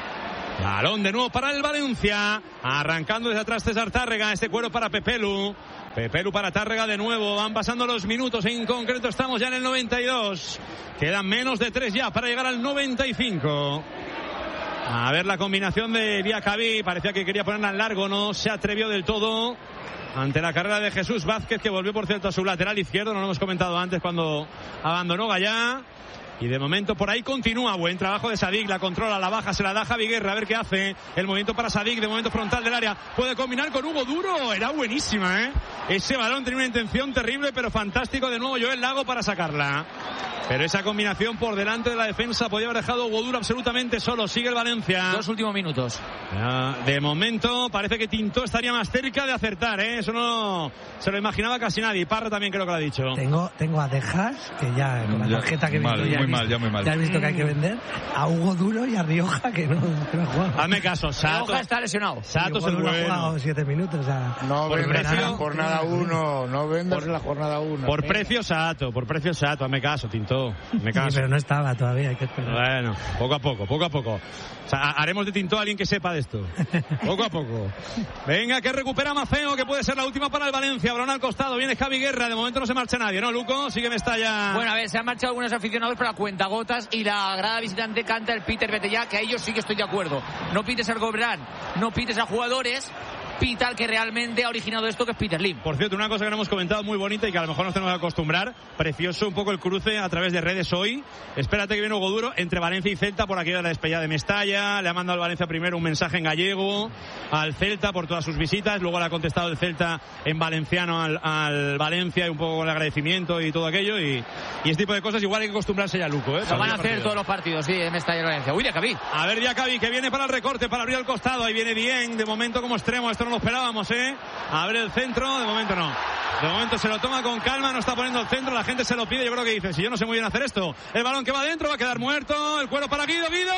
Balón de nuevo para el Valencia. Arrancando desde atrás César Tárrega. Este cuero para Pepelu. Pepelu para Tárrega de nuevo. Van pasando los minutos. En concreto estamos ya en el noventa y dos. Quedan menos de tres ya para llegar al noventa y cinco. A ver la combinación de Diacabí. Parecía que quería ponerla en largo. No se atrevió del todo ante la carrera de Jesús Vázquez, que volvió por cierto a su lateral izquierdo. No lo hemos comentado antes cuando abandonó Gallá. Y de momento por ahí continúa. Buen trabajo de Sadik. La controla, la baja, se la da Javi Guerra. A ver qué hace. El movimiento para Sadik. De momento frontal del área. Puede combinar con Hugo Duro. Era buenísima, ¿eh? Ese balón tenía una intención terrible, pero fantástico. De nuevo Joel Lago para sacarla. Pero esa combinación por delante de la defensa podía haber dejado Hugo Duro absolutamente solo. Sigue el Valencia. Dos últimos minutos. De momento parece que Tintó estaría más cerca de acertar, ¿eh? Eso no se lo imaginaba casi nadie. Parra también creo que lo ha dicho. Tengo, tengo a Dejas, que ya con la ya, tarjeta que mal, visto, ya muy he mal, visto, ya muy mal. Ya he visto que hay que vender. A Hugo Duro y a Rioja, que no, que no ha jugado. Hazme caso, Sato. Rioja está lesionado. Sato es el Duro bueno. ha jugado siete minutos. O sea, no por vendas precio, en la jornada uno. No vendas en la jornada uno. Por precio Sato, por precio Sato. Hazme caso, Tintó. Hazme caso. Sí, pero no estaba todavía, hay que esperar. Bueno, poco a poco, poco a poco. O sea, haremos de Tintó a alguien que sepa de esto. Poco a poco. Venga, que recupera Mafeo, que puede ser la última para el Valencia. Balón al costado, viene Javi Guerra. De momento no se marcha nadie, ¿no, Luco? Sí que me está ya... Bueno, a ver, se han marchado algunos aficionados para cuentagotas y la grada visitante canta el Peter vete ya, que a ellos sí que estoy de acuerdo. No pites al Gobran, no pites a jugadores, pita al que realmente ha originado esto, que es Peter Lim. Por cierto, una cosa que no hemos comentado muy bonita y que a lo mejor nos tenemos que acostumbrar. Precioso un poco el cruce a través de redes hoy. Espérate que viene Hugo Duro entre Valencia y Celta por aquí de la despedida de Mestalla. Le ha mandado al Valencia primero un mensaje en gallego al Celta por todas sus visitas. Luego le ha contestado el Celta en valenciano al, al Valencia y un poco con el agradecimiento y todo aquello. Y, y este tipo de cosas igual hay que acostumbrarse ya, Luco, ¿eh? Lo van a hacer partido. Todos los partidos, sí, en Mestalla y Valencia. Uy, Diacabí. A ver, Diacabí, que viene para el recorte, para abrir al costado. Ahí viene bien, de momento como extremo. Esto no lo esperábamos, ¿eh? A ver el centro, de momento no. De momento se lo toma con calma, no está poniendo el centro, la gente se lo pide. Yo creo que dice, si yo no sé muy bien hacer esto. El balón que va adentro va a quedar muerto. El cuero para Guido, Guido.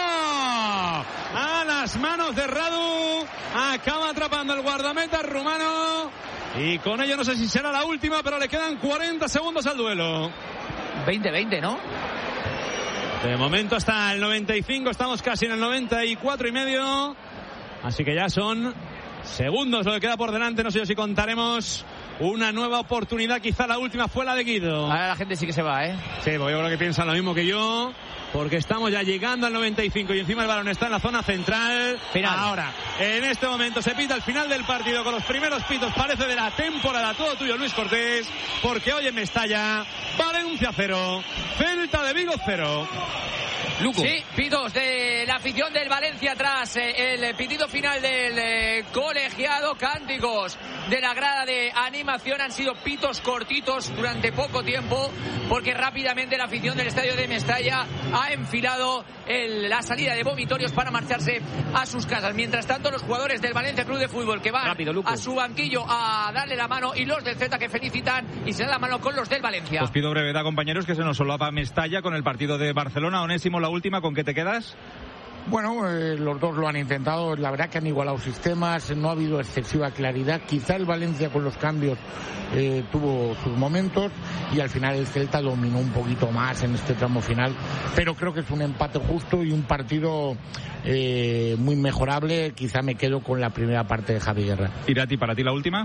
A las manos de Radu. Acaba atrapando el guardameta rumano. Y con ello no sé si será la última, pero le quedan cuarenta segundos al duelo. veinte veinte, ¿no? De momento hasta el noventa y cinco, estamos casi en el noventa y cuatro y medio. Así que ya son segundos lo que queda por delante. No sé si contaremos una nueva oportunidad, quizá la última fue la de Guido. Ahora la gente sí que se va, ¿eh? Sí, porque yo creo que piensan lo mismo que yo, porque estamos ya llegando al noventa y cinco y encima el balón está en la zona central. Final. Ahora, en este momento se pita el final del partido con los primeros pitos, parece de la temporada. Todo tuyo, Luis Cortés, porque hoy en Mestalla, Valencia cero, Celta de Vigo cero. Luco. Sí, pitos de la afición del Valencia tras eh, el pitido final del eh, colegiado. Cánticos de la grada de animación han sido pitos cortitos durante poco tiempo, porque rápidamente la afición del estadio de Mestalla ha enfilado el, la salida de vomitorios para marcharse a sus casas. Mientras tanto, los jugadores del Valencia Club de Fútbol que van Rápido, a su banquillo a darle la mano, y los del Celta que felicitan y se dan la mano con los del Valencia. Os pido brevedad, compañeros, que se nos solapa Mestalla con el partido de Barcelona. Onésimo, la última, ¿con qué te quedas? Bueno, eh, los dos lo han intentado, la verdad que han igualado sistemas, no ha habido excesiva claridad. Quizá el Valencia con los cambios eh, tuvo sus momentos y al final el Celta dominó un poquito más en este tramo final, pero creo que es un empate justo y un partido eh, muy mejorable. Quizá me quedo con la primera parte de Javi Guerra. Irati, ¿para ti la última?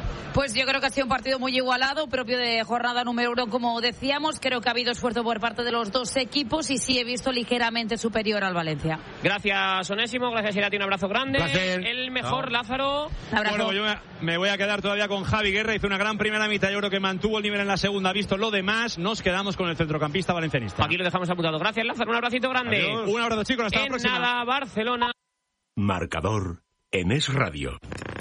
Pues yo creo que ha sido un partido muy igualado, propio de jornada número uno, como decíamos. Creo que ha habido esfuerzo por parte de los dos equipos y sí he visto ligeramente superior al Valencia. Gracias, Onésimo. Gracias, Irati. Un abrazo grande. Placer. El mejor, no. Lázaro. Abrazo. Bueno, yo me voy a quedar todavía con Javi Guerra. Hizo una gran primera mitad. Yo creo que mantuvo el nivel en la segunda. Visto lo demás, nos quedamos con el centrocampista valencianista. Aquí lo dejamos apuntado. Gracias, Lázaro. Un abracito grande. Adiós. Un abrazo, chicos. Hasta en la próxima. Nada, Barcelona. Marcador en Es Radio.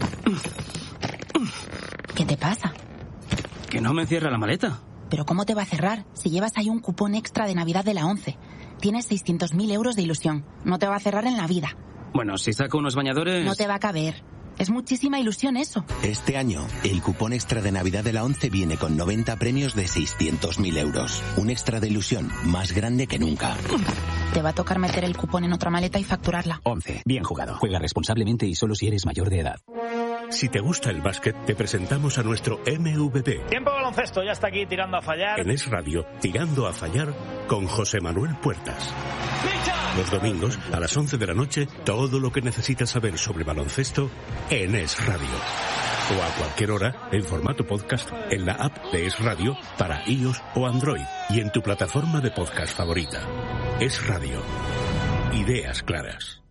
¿Qué te pasa? Que no me cierra la maleta. ¿Pero cómo te va a cerrar si llevas ahí un cupón extra de Navidad de la ONCE? Tienes seiscientos mil euros de ilusión. No te va a cerrar en la vida. Bueno, si saco unos bañadores... No te va a caber. Es muchísima ilusión eso. Este año, el cupón extra de Navidad de la ONCE viene con noventa premios de seiscientos mil euros. Un extra de ilusión más grande que nunca. Te va a tocar meter el cupón en otra maleta y facturarla. ONCE. Bien jugado. Juega responsablemente y solo si eres mayor de edad. Si te gusta el básquet, te presentamos a nuestro M V P. Tiempo de baloncesto, ya está aquí tirando a fallar. En Es Radio, tirando a fallar con José Manuel Puertas. Los domingos, a las once de la noche, todo lo que necesitas saber sobre baloncesto en Es Radio. O a cualquier hora, en formato podcast, en la app de Es Radio para iOS o Android y en tu plataforma de podcast favorita. Es Radio. Ideas claras.